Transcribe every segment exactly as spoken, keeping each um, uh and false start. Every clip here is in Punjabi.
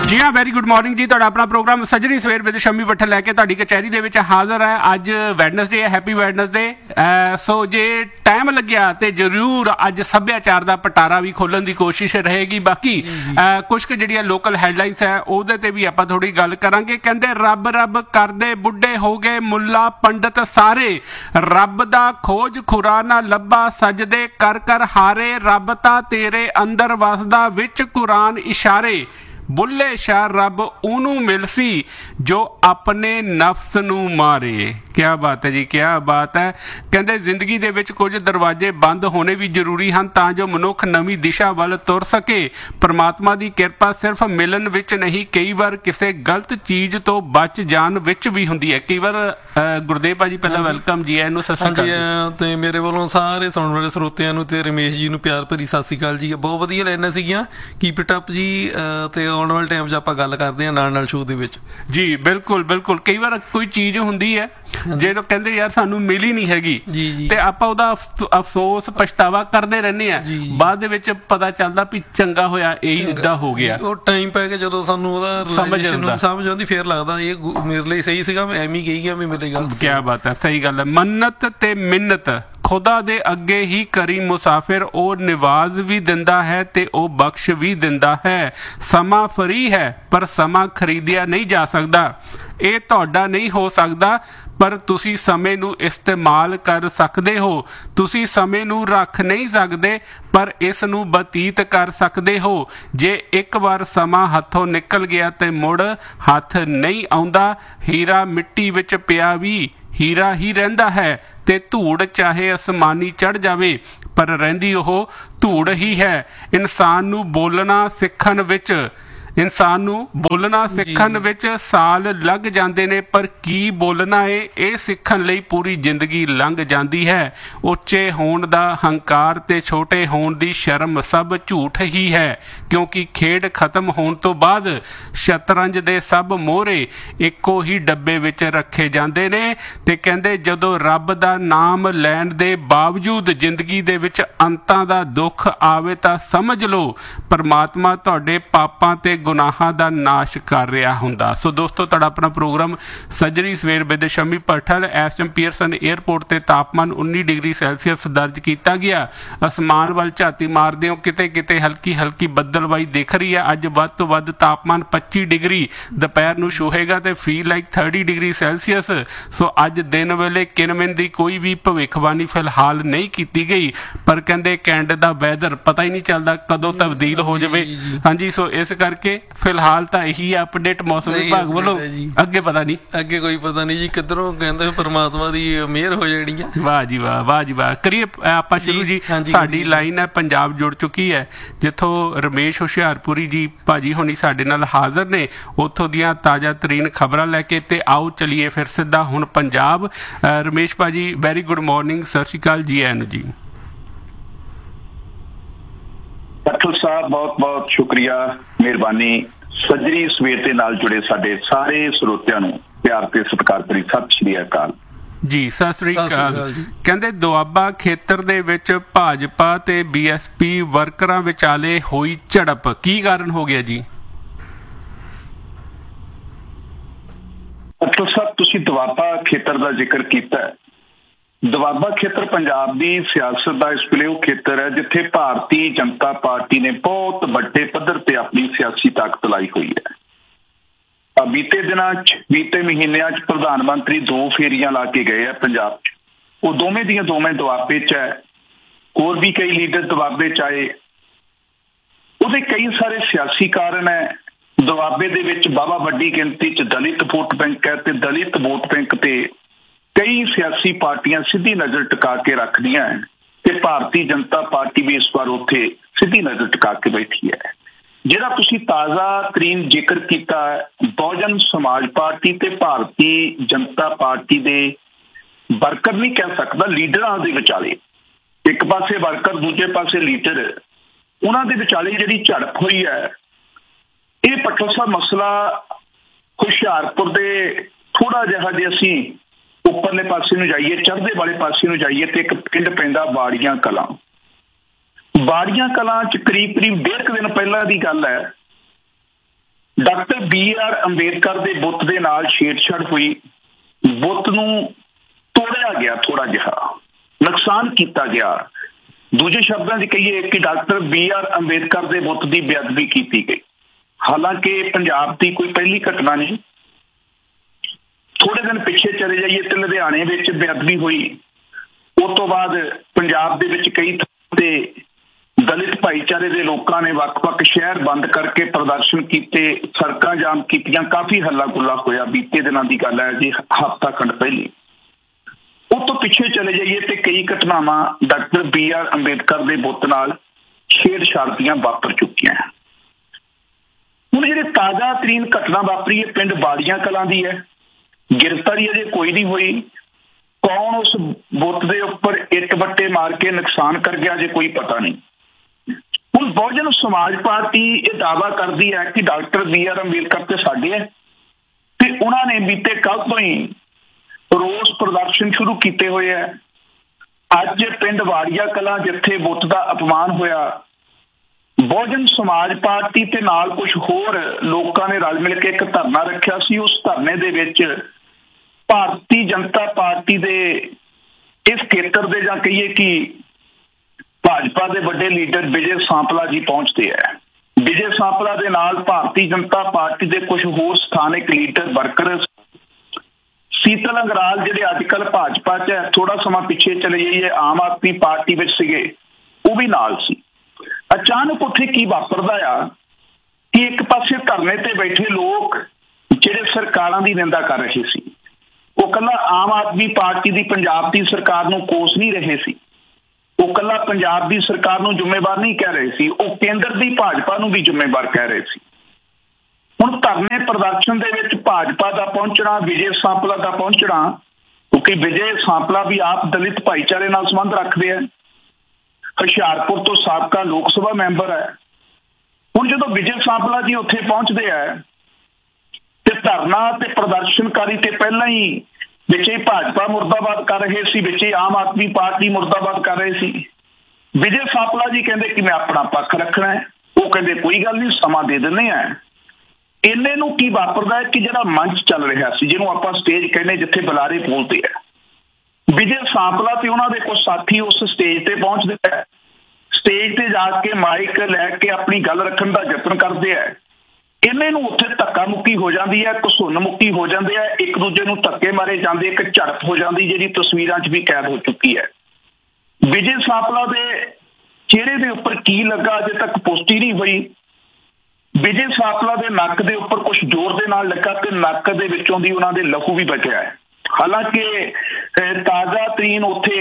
जी हाँ, वेरी गुड मॉर्निंग जी। तुहाडा अपना प्रोग्राम सजरी सवेर विद शम्मी भट्टल लैके तुहाडी कचहरी दे विच हाज़र है। अज वैडनसडे है, हैप्पी वैडनसडे। सो जे टाइम लग्या तो जरूर अज सभ्याचार का पटारा भी खोलण की कोशिश रहेगी। बाकी कुछ क जिहड़ियां लोकल हैडलाइनस है उहदे ते भी आपां थोड़ी गल करांगे। कहंदे रब रब करदे बुढ़े हो गए मुल्ला पंडित सारे, रब दा खोज खुरा ना लब्भा सजदे कर कर हारे, रब ता तेरे अंदर वसदा विच कुरान इशारे, बुल्ले शाह रब ओनू मिलसी जो अपने नफ्स नू मारे। क्या बात है जी, क्या बात है। कहते जिंदगी दे विच कुछ दरवाजे बंद होने भी जरूरी हैं तां जो मनुख नवीं दिशा वल तुर सके। परमात्मा दी किरपा सिर्फ मिलन विच नहीं, कई बार किसी गलत चीज तो बच जान विच भी हुंदी है। कई बार गुरदेव भाजी पहला वेलकम जी है, सत श्री अकाल ते मेरे वालों सारे सुनने वाले ਸਰੋਤਿਆਂ ਨੂੰ ਤੇ रमेश जी ਨੂੰ प्यार भरी सत श्री अकाल जी। बहुत ਵਧੀਆ ਲਾਈਨਾਂ ਸੀਗੀਆਂ, कीप इट अप जी। ਤੇ ਆਉਣ ਵਾਲੇ ਟਾਈਮ 'ਚ ਆਪਾਂ ਗੱਲ ਕਰਦੇ ਹਾਂ ਨਾਲ ਨਾਲ ਸ਼ੋਅ ਦੇ ਵਿੱਚ ਜੀ। ਬਿਲਕੁਲ ਬਿਲਕੁਲ। ਕਈ ਵਾਰ ਕੋਈ ਚੀਜ਼ ਹੁੰਦੀ ਹੈ ਜਦੋਂ ਕਹਿੰਦੇ ਯਾਰ ਸਾਨੂੰ ਮਿਲੀ ਨਹੀਂ ਹੈਗੀ ਤੇ ਆਪਾਂ ਉਹਦਾ ਅਫਸੋਸ ਪਛਤਾਵਾ ਕਰਦੇ ਰਹਿੰਦੇ ਆ, ਬਾਅਦ ਦੇ ਵਿੱਚ ਪਤਾ ਚੱਲਦਾ ਵੀ ਚੰਗਾ ਹੋਇਆ ਇਹ ਇਦਾਂ ਹੋ ਗਿਆ। ਉਹ ਟਾਈਮ ਪੈ ਕੇ ਜਦੋਂ ਸਾਨੂੰ ਉਹਦਾ ਸਮਝ ਸਮਝ ਆਉਂਦੀ ਫੇਰ ਲੱਗਦਾ ਇਹ ਮੇਰੇ ਲਈ ਸਹੀ ਸੀਗਾ, ਮੈਂ ਐਵੇਂ ਕਹੀ ਗਿਆ ਵੀ ਮੇਰੇ ਗਲਤ ਸੀ। ਕਿਆ ਬਾਤ ਹੈ, ਸਹੀ ਗੱਲ ਹੈ। ਮੰਨਤ ਤੇ ਮਿੰਨਤ खुदा दे अगे ही करी मुसाफिर, ओ निवाज भी दिंदा है ते ओ बख्श भी दिंदा है। समा फ्री है पर समा खरीदिया नहीं जा सकदा, ਇਹ ਤੁਹਾਡਾ ਨਹੀਂ ਹੋ ਸਕਦਾ ਪਰ ਤੁਸੀਂ ਸਮੇਂ ਨੂੰ ਇਸਤੇਮਾਲ ਕਰ ਸਕਦੇ ਹੋ। ਤੁਸੀਂ ਸਮੇਂ ਨੂੰ ਰੱਖ ਨਹੀਂ ਸਕਦੇ ਪਰ ਇਸ ਨੂੰ ਬਤੀਤ ਕਰ ਸਕਦੇ ਹੋ। ਜੇ ਇੱਕ ਵਾਰ ਸਮਾਂ ਹੱਥੋਂ ਨਿਕਲ ਗਿਆ ਤੇ ਮੁੜ ਹੱਥ ਨਹੀਂ ਆਉਂਦਾ। ਹੀਰਾ ਮਿੱਟੀ ਵਿੱਚ ਪਿਆ ਵੀ ਹੀਰਾ ਹੀ ਰਹਿੰਦਾ ਹੈ ਤੇ ਧੂੜ ਚਾਹੇ ਅਸਮਾਨੀ ਚੜ ਜਾਵੇ ਪਰ ਰਹਿੰਦੀ ਉਹ ਧੂੜ ਹੀ ਹੈ। ਇਨਸਾਨ ਨੂੰ ਬੋਲਣਾ ਸਿੱਖਣ ਵਿੱਚ ਇਨਸਾਨ ਨੂੰ ਬੋਲਣਾ ਸਿੱਖਣ ਵਿੱਚ ਸਾਲ ਲੱਗ ਜਾਂਦੇ ਨੇ ਪਰ ਕੀ ਬੋਲਣਾ ਏ ਇਹ ਸਿੱਖਣ ਲਈ ਪੂਰੀ ਜ਼ਿੰਦਗੀ ਲੰਘ ਜਾਂਦੀ ਹੈ। ਉੱਚੇ ਹੋਣ ਦਾ ਹੰਕਾਰ ਤੇ ਛੋਟੇ ਹੋਣ ਦੀ ਸ਼ਰਮ ਸਭ ਝੂਠ ਹੀ ਹੈ ਕਿਉਂਕਿ ਖੇਡ ਖਤਮ ਹੋਣ ਤੋਂ ਬਾਅਦ ਸ਼ਤਰੰਜ ਦੇ ਸਭ ਮੋਹਰੇ ਇੱਕੋ ਹੀ ਡੱਬੇ ਵਿੱਚ ਰੱਖੇ ਜਾਂਦੇ ਨੇ। ਤੇ ਕਹਿੰਦੇ ਜਦੋਂ ਰੱਬ ਦਾ ਨਾਮ ਲੈਣ ਦੇ ਬਾਵਜੂਦ ਜ਼ਿੰਦਗੀ ਦੇ ਵਿੱਚ ਅੰਤਾਂ ਦਾ ਦੁੱਖ ਆਵੇ ਤਾਂ ਸਮਝ ਲਓ ਪਰਮਾਤਮਾ ਤੁਹਾਡੇ ਪਾਪਾਂ ਤੇ ਗੁਨਾਹਾਂ ਦਾ ਨਾਸ਼ ਕਰ ਰਿਹਾ ਹੁੰਦਾ। ਸੋ ਦੋਸਤੋ ਤੁਹਾਡਾ ਆਪਣਾ ਪ੍ਰੋਗਰਾਮ ਸੱਜਰੀ ਸਵੇਰ ਵਿਦ ਸ਼ਮੀ ਭੱਠਲ। ਇਸ ਟਾਈਮ ਪੀਅਰਸਨ ਏਅਰਪੋਰਟ ਤੇ ਤਾਪਮਾਨ ਉੱਨੀ ਡਿਗਰੀ ਸੈਲਸੀਅਸ ਦਰਜ ਕੀਤਾ ਗਿਆ। ਅਸਮਾਨ ਵੱਲ ਝਾਤੀ ਮਾਰਦੇ ਹੋ ਕਿਤੇ ਕਿਤੇ ਹਲਕੀ ਹਲਕੀ ਬੱਦਲਬਾਈ ਦਿਖ ਰਹੀ ਹੈ। ਅੱਜ ਵੱਧ ਤੋਂ ਵੱਧ ਤਾਪਮਾਨ ਪੱਚੀ ਡਿਗਰੀ ਦੁਪਹਿਰ ਨੂੰ ਛੂਹੇਗਾ ਤੇ feel like thirty degree Celsius. ਸੋ ਅੱਜ ਦਿਨ ਵੇਲੇ ਕਿਨਮਿਨ ਦੀ ਕੋਈ ਵੀ ਭਵਿੱਖਬਾਣੀ ਫਿਲਹਾਲ ਨਹੀਂ ਕੀਤੀ ਗਈ ਪਰ ਕਹਿੰਦੇ ਕੈਨੇਡਾ ਦਾ ਵੈਦਰ ਪਤਾ ਹੀ ਨਹੀਂ ਚੱਲਦਾ ਕਦੋਂ ਤਬਦੀਲ ਹੋ ਜਾਵੇ। ਹਾਂਜੀ, ਸੋ ਇਸ ਕਰਕੇ ਫਿਲਹਾਲ ਤਾਂ ਇਹੀ ਅਪਡੇਟ ਮੌਸਮ ਵਿਭਾਗ ਵੱਲੋਂ, ਅੱਗੇ ਪਤਾ ਨਹੀਂ ਅੱਗੇ ਕੋਈ ਪਤਾ ਨਹੀਂ ਜੀ ਕਿੱਧਰੋਂ ਕਹਿੰਦੇ ਪਰਮਾਤਮਾ ਦੀ ਮਿਹਰ ਹੋ ਜਾਣੀ ਆ। ਵਾਹ ਜੀ ਵਾਹ, ਵਾਹ ਜੀ ਵਾਹ। ਕਰੀਏ ਆਪਾਂ ਸ਼ੁਰੂ ਜੀ। ਸਾਡੀ ਲਾਈਨ ਹੈ ਪੰਜਾਬ ਜੁੜ ਚੁੱਕੀ ਹੈ ਜਿੱਥੋਂ ਰਮੇਸ਼ ਹੁਸ਼ਿਆਰਪੁਰੀ ਜੀ ਭਾਜੀ ਹੋਣੀ ਸਾਡੇ ਨਾਲ ਹਾਜ਼ਰ ਨੇ ਉੱਥੋਂ ਦੀਆਂ ਤਾਜ਼ਾ ਤਰੀਨ ਖਬਰਾਂ ਲੈ ਕੇ। ਤੇ ਆਓ ਚਲੀਏ ਫਿਰ ਸਿੱਧਾ ਹੁਣ ਪੰਜਾਬ। ਰਮੇਸ਼ ਭਾਜੀ ਵੈਰੀ ਗੁੱਡ ਮਾਰਨਿੰਗ, ਸਤਿ ਸ਼੍ਰੀ ਅਕਾਲ ਜੀ। ਐਨ ਜੀ ਭੱਠਲ ਸਾਹਿਬ ਬਹੁਤ ਬਹੁਤ ਸ਼ੁਕਰੀਆ, ਮਿਹਰਬਾਨੀ। ਸੱਜਰੀ ਸਵੇਰ ਦੇ ਨਾਲ ਜੁੜੇ ਸਾਡੇ ਸਾਰੇ ਸਰੋਤਿਆਂ ਨੂੰ ਪਿਆਰ ਤੇ ਸਤਿਕਾਰ ਭਰੀ ਸਤਿ ਸ਼੍ਰੀ ਅਕਾਲ ਜੀ। ਸਤਿ ਸ੍ਰੀ ਅਕਾਲ। ਕਹਿੰਦੇ ਦੁਆਬਾ ਖੇਤਰ ਦੇ ਵਿੱਚ ਭਾਜਪਾ ਤੇ ਬੀ ਐਸ ਪੀ ਵਰਕਰਾਂ ਵਿਚਾਲੇ ਹੋਈ ਝੜਪ, ਕੀ ਕਾਰਨ ਹੋ ਗਿਆ ਜੀ? ਭੱਠਲ ਸਾਹਿਬ ਤੁਸੀਂ ਦੁਆਬਾ ਖੇਤਰ ਦਾ ਜ਼ਿਕਰ ਕੀਤਾ। ਦੁਆਬਾ ਖੇਤਰ ਪੰਜਾਬ ਦੀ ਸਿਆਸਤ ਦਾ ਇਸ ਵੇਲੇ ਉਹ ਖੇਤਰ ਹੈ ਜਿੱਥੇ ਭਾਰਤੀ ਜਨਤਾ ਪਾਰਟੀ ਨੇ ਬਹੁਤ ਵੱਡੇ ਪੱਧਰ ਤੇ ਆਪਣੀ ਸਿਆਸੀ ਤਾਕਤ ਲਾਈ ਹੋਈ ਹੈ। ਬੀਤੇ ਦਿਨਾਂ ਚ ਬੀਤੇ ਮਹੀਨਿਆਂ ਚ ਪ੍ਰਧਾਨ ਮੰਤਰੀ ਦੋ ਫੇਰੀਆਂ ਲਾ ਕੇ ਗਏ ਆ ਪੰਜਾਬ ਚ। ਉਹ ਦੋਵੇਂ ਦੀਆਂ ਦੋਵੇਂ ਦੁਆਬੇ ਚ ਹੈ। ਹੋਰ ਵੀ ਕਈ ਲੀਡਰ ਦੁਆਬੇ ਚ ਆਏ। ਉਹਦੇ ਕਈ ਸਾਰੇ ਸਿਆਸੀ ਕਾਰਨ ਹੈ। ਦੁਆਬੇ ਦੇ ਵਿੱਚ ਵਾਹਵਾ ਵੱਡੀ ਗਿਣਤੀ ਚ ਦਲਿਤ ਵੋਟ ਬੈਂਕ ਹੈ ਤੇ ਦਲਿਤ ਵੋਟ ਬੈਂਕ ਤੇ ਕਈ ਸਿਆਸੀ ਪਾਰਟੀਆਂ ਸਿੱਧੀ ਨਜ਼ਰ ਟਿਕਾ ਕੇ ਰੱਖਦੀਆਂ ਤੇ ਭਾਰਤੀ ਜਨਤਾ ਪਾਰਟੀ ਵੀ ਇਸ ਵਾਰ ਉੱਥੇ ਸਿੱਧੀ ਨਜ਼ਰ ਟਿਕਾ ਕੇ ਬੈਠੀ ਹੈ। ਜਿਹੜਾ ਤੁਸੀਂ ਤਾਜ਼ਾ ਤਰੀਨ ਜ਼ਿਕਰ ਕੀਤਾ ਬਹੁਜਨ ਸਮਾਜ ਪਾਰਟੀ ਤੇ ਭਾਰਤੀ ਜਨਤਾ ਪਾਰਟੀ ਦੇ ਵਰਕਰ ਨਹੀਂ ਕਹਿ ਸਕਦਾ, ਲੀਡਰਾਂ ਦੇ ਵਿਚਾਲੇ, ਇੱਕ ਪਾਸੇ ਵਰਕਰ ਦੂਜੇ ਪਾਸੇ ਲੀਡਰ, ਉਹਨਾਂ ਦੇ ਵਿਚਾਲੇ ਜਿਹੜੀ ਝੜਪ ਹੋਈ ਹੈ ਇਹ ਭੱਠਲ ਸਾਹਿਬ ਮਸਲਾ ਹੁਸ਼ਿਆਰਪੁਰ ਦੇ ਥੋੜਾ ਜਿਹਾ ਜੇ ਅਸੀਂ ਉੱਪਰਲੇ ਪਾਸੇ ਨੂੰ ਜਾਈਏ, ਚੜ੍ਹਦੇ ਵਾਲੇ ਪਾਸੇ ਨੂੰ ਜਾਈਏ ਤੇ ਇੱਕ ਪਿੰਡ ਪੈਂਦਾ ਬਾੜੀਆਂ ਕਲਾਂ। ਬਾੜੀਆਂ ਕਲਾਂ ਚ ਕਰੀਬ ਕਰੀਬ ਡੇਢ ਕੁ ਦਿਨ ਪਹਿਲਾਂ ਦੀ ਗੱਲ ਹੈ ਡਾਕਟਰ ਬੀ ਆਰ ਅੰਬੇਦਕਰ ਦੇ ਬੁੱਤ ਦੇ ਨਾਲ ਛੇੜਛਾੜ ਹੋਈ, ਬੁੱਤ ਨੂੰ ਤੋੜਿਆ ਗਿਆ, ਥੋੜਾ ਜਿਹਾ ਨੁਕਸਾਨ ਕੀਤਾ ਗਿਆ। ਦੂਜੇ ਸ਼ਬਦਾਂ 'ਚ ਕਹੀਏ ਕਿ ਡਾਕਟਰ ਬੀ ਆਰ ਅੰਬੇਦਕਰ ਦੇ ਬੁੱਤ ਦੀ ਬੇਅਦਬੀ ਕੀਤੀ ਗਈ। ਹਾਲਾਂਕਿ ਪੰਜਾਬ ਦੀ ਕੋਈ ਪਹਿਲੀ ਘਟਨਾ ਨਹੀਂ। ਥੋੜੇ ਦਿਨ ਪਿੱਛੇ ਚਲੇ ਜਾਈਏ ਤੇ ਲੁਧਿਆਣੇ ਵਿੱਚ ਬੇਅਦਬੀ ਹੋਈ। ਉਸ ਤੋਂ ਬਾਅਦ ਪੰਜਾਬ ਦੇ ਵਿੱਚ ਕਈ ਥਾਂ ਤੇ ਦਲਿਤ ਭਾਈਚਾਰੇ ਦੇ ਲੋਕਾਂ ਨੇ ਵੱਖ-ਵੱਖ ਸ਼ਹਿਰ ਬੰਦ ਕਰਕੇ ਪ੍ਰਦਰਸ਼ਨ ਕੀਤੇ, ਸੜਕਾਂ ਜਾਮ ਕੀਤੀਆਂ, ਕਾਫੀ ਹੱਲਾ ਗੁੱਲਾ ਹੋਇਆ। ਬੀਤੇ ਦਿਨਾਂ ਦੀ ਗੱਲ ਹੈ ਜੀ, ਹਫ਼ਤਾ ਖੰਡ ਪਹਿਲੇ। ਉਸ ਤੋਂ ਪਿੱਛੇ ਚਲੇ ਜਾਈਏ ਤੇ ਕਈ ਘਟਨਾਵਾਂ ਡਾਕਟਰ ਬੀ ਆਰ ਅੰਬੇਦਕਰ ਦੇ ਬੁੱਤ ਨਾਲ ਛੇੜਛਾੜ ਦੀਆਂ ਵਾਪਰ ਚੁੱਕੀਆਂ। ਹੁਣ ਜਿਹੜੀ ਤਾਜ਼ਾ ਤਰੀਨ ਘਟਨਾ ਵਾਪਰੀ ਹੈ ਪਿੰਡ ਬਾੜੀਆਂ ਕਲਾਂ ਦੀ ਹੈ। ਗ੍ਰਿਫਤਾਰੀ ਅਜੇ ਕੋਈ ਨਹੀਂ ਹੋਈ। ਕੌਣ ਉਸ ਬੁੱਤ ਦੇ ਉੱਪਰ ਇੱਟ ਬੱਟੇ ਮਾਰ ਕੇ ਨੁਕਸਾਨ ਕਰ ਗਿਆ ਅਜੇ ਕੋਈ ਪਤਾ ਨਹੀਂ। ਹੁਣ ਬਹੁਜਨ ਸਮਾਜ ਪਾਰਟੀ ਇਹ ਦਾਅਵਾ ਕਰਦੀ ਹੈ ਕਿ ਡਾਕਟਰ ਬੀ ਆਰ ਅੰਬੇਦਕਰ ਤੇ ਸਾਡੇ ਹੈ ਤੇ ਉਹਨਾਂ ਨੇ ਬੀਤੇ ਕੱਲ ਤੋਂ ਹੀ ਰੋਸ ਪ੍ਰਦਰਸ਼ਨ ਸ਼ੁਰੂ ਕੀਤੇ ਹੋਏ ਹੈ। ਅੱਜ ਪਿੰਡ ਵਾੜੀਆ ਕਲਾਂ ਜਿੱਥੇ ਬੁੱਤ ਦਾ ਅਪਮਾਨ ਹੋਇਆ, ਬਹੁਜਨ ਸਮਾਜ ਪਾਰਟੀ ਤੇ ਨਾਲ ਕੁਝ ਹੋਰ ਲੋਕਾਂ ਨੇ ਰਲ ਮਿਲ ਕੇ ਇੱਕ ਧਰਨਾ ਰੱਖਿਆ ਸੀ। ਉਸ ਧਰਨੇ ਦੇ ਵਿੱਚ ਭਾਰਤੀ ਜਨਤਾ ਪਾਰਟੀ ਦੇ ਇਸ ਖੇਤਰ ਦੇ ਜਾਂ ਕਹੀਏ ਕਿ ਭਾਜਪਾ ਦੇ ਵੱਡੇ ਲੀਡਰ ਵਿਜੇ ਸਾਂਪਲਾ ਜੀ ਪਹੁੰਚਦੇ ਹੈ। ਵਿਜੇ ਸਾਂਪਲਾ ਦੇ ਨਾਲ ਭਾਰਤੀ ਜਨਤਾ ਪਾਰਟੀ ਦੇ ਕੁਝ ਹੋਰ ਸਥਾਨਕ ਲੀਡਰ ਵਰਕਰ, ਸੀਤਲ ਅੰਗਰਾਲ ਜਿਹੜੇ ਅੱਜ ਕੱਲ੍ਹ ਭਾਜਪਾ 'ਚ ਹੈ, ਥੋੜਾ ਸਮਾਂ ਪਿੱਛੇ ਚਲੇ ਜਾਈਏ ਆਮ ਆਦਮੀ ਪਾਰਟੀ ਵਿੱਚ ਸੀਗੇ, ਉਹ ਵੀ ਨਾਲ ਸੀ। ਅਚਾਨਕ ਉੱਥੇ ਕੀ ਵਾਪਰਦਾ ਆ ਕਿ ਇੱਕ ਪਾਸੇ ਧਰਨੇ ਤੇ ਬੈਠੇ ਲੋਕ ਜਿਹੜੇ ਸਰਕਾਰਾਂ ਦੀ ਨਿੰਦਾ ਕਰ ਰਹੇ ਸੀ, ਉਹ ਕੱਲਾ ਆਮ ਆਦਮੀ ਪਾਰਟੀ ਦੀ ਪੰਜਾਬ ਦੀ ਸਰਕਾਰ ਨੂੰ ਕੋਸ ਨਹੀਂ ਰਹੇ ਸੀ, ਉਹ ਕੱਲਾ ਪੰਜਾਬ ਦੀ ਸਰਕਾਰ ਨੂੰ ਜ਼ਿੰਮੇਵਾਰ ਨਹੀਂ ਕਹਿ ਰਹੇ ਸੀ, ਉਹ ਕੇਂਦਰ ਦੀ ਭਾਜਪਾ ਨੂੰ ਵੀ ਜ਼ਿੰਮੇਵਾਰ ਕਹਿ ਰਹੇ ਸੀ। ਹੁਣ ਧਰਨੇ ਪ੍ਰਦਰਸ਼ਨ ਦੇ ਵਿੱਚ ਭਾਜਪਾ ਦਾ ਪਹੁੰਚਣਾ, ਵਿਜੇ ਸਾਂਪਲਾ ਦਾ ਪਹੁੰਚਣਾ, ਕਿਉਂਕਿ ਵਿਜੇ ਸਾਂਪਲਾ ਵੀ ਆਪ ਦਲਿਤ ਭਾਈਚਾਰੇ ਨਾਲ ਸੰਬੰਧ ਰੱਖਦੇ ਆ, ਹੁਸ਼ਿਆਰਪੁਰ ਤੋਂ ਸਾਬਕਾ ਲੋਕ ਸਭਾ ਮੈਂਬਰ ਹੈ। ਹੁਣ ਜਦੋਂ ਵਿਜੇ ਸਾਂਪਲਾ ਜੀ ਉੱਥੇ ਪਹੁੰਚਦੇ ਆ ਤੇ ਧਰਨਾ ਤੇ ਪ੍ਰਦਰਸ਼ਨਕਾਰੀ ਤੇ ਪਹਿਲਾਂ ਹੀ ਵਿੱਚ ਹੀ ਭਾਜਪਾ ਮੁਰਦਾਬਾਦ ਕਰ ਰਹੇ ਸੀ, ਵਿੱਚ ਹੀ ਆਮ ਆਦਮੀ ਪਾਰਟੀ ਮੁਰਦਾਬਾਦ ਕਰ ਰਹੇ ਸੀ। ਵਿਜੇ ਸਾਂਪਲਾ ਜੀ ਕਹਿੰਦੇ ਕਿ ਮੈਂ ਆਪਣਾ ਪੱਖ ਰੱਖਣਾ ਹੈ, ਉਹ ਕਹਿੰਦੇ ਕੋਈ ਗੱਲ ਨਹੀਂ, ਸਮਾਂ ਦੇ ਦਿੰਦੇ ਆ। ਇੰਨੇ ਨੂੰ ਕੀ ਵਾਪਰਦਾ ਹੈ ਕਿ ਜਿਹੜਾ ਮੰਚ ਚੱਲ ਰਿਹਾ ਸੀ, ਜਿਹਨੂੰ ਆਪਾਂ ਸਟੇਜ ਕਹਿੰਦੇ, ਜਿੱਥੇ ਬੁਲਾਰੇ ਬੋਲਦੇ ਆ, ਵਿਜੇ ਸਾਂਪਲਾ ਤੇ ਉਹਨਾਂ ਦੇ ਕੁਝ ਸਾਥੀ ਉਸ ਸਟੇਜ ਤੇ ਪਹੁੰਚਦੇ ਆ। ਸਟੇਜ ਤੇ ਜਾ ਕੇ ਮਾਈਕ ਲੈ ਕੇ ਆਪਣੀ ਗੱਲ ਰੱਖਣ ਦਾ ਯਤਨ ਕਰਦੇ ਆ। ਇੰਨੇ ਨੂੰ ਉੱਥੇ ਧੱਕਾ ਮੁੱਕੀ ਹੋ ਜਾਂਦੀ ਹੈ, ਘਸੁੰਨ ਮੁੱਕੀ ਹੋ ਜਾਂਦੇ ਆ, ਇੱਕ ਦੂਜੇ ਨੂੰ ਧੱਕੇ ਮਾਰੇ ਜਾਂਦੇ, ਇੱਕ ਝੜਪ ਹੋ ਜਾਂਦੀ ਜਿਹੜੀ ਤਸਵੀਰਾਂ 'ਚ ਵੀ ਕੈਦ ਹੋ ਚੁੱਕੀ ਹੈ। ਵਿਜੇ ਸਾਂਪਲਾ ਦੇ ਚਿਹਰੇ ਦੇ ਉੱਪਰ ਕੀ ਲੱਗਾ ਅਜੇ ਤੱਕ ਪੁਸ਼ਟੀ ਨਹੀਂ ਹੋਈ। ਵਿਜੇ ਸਾਂਪਲਾ ਦੇ ਨੱਕ ਦੇ ਉੱਪਰ ਕੁਝ ਜ਼ੋਰ ਦੇ ਨਾਲ ਲੱਗਾ ਤੇ ਨੱਕ ਦੇ ਵਿੱਚੋਂ ਦੀ ਉਹਨਾਂ ਦੇ ਲਹੂ ਵੀ ਬਚਿਆ ਹੈ। ਹਾਲਾਂਕਿ ਤਾਜ਼ਾ ਤਰੀਨ ਉੱਥੇ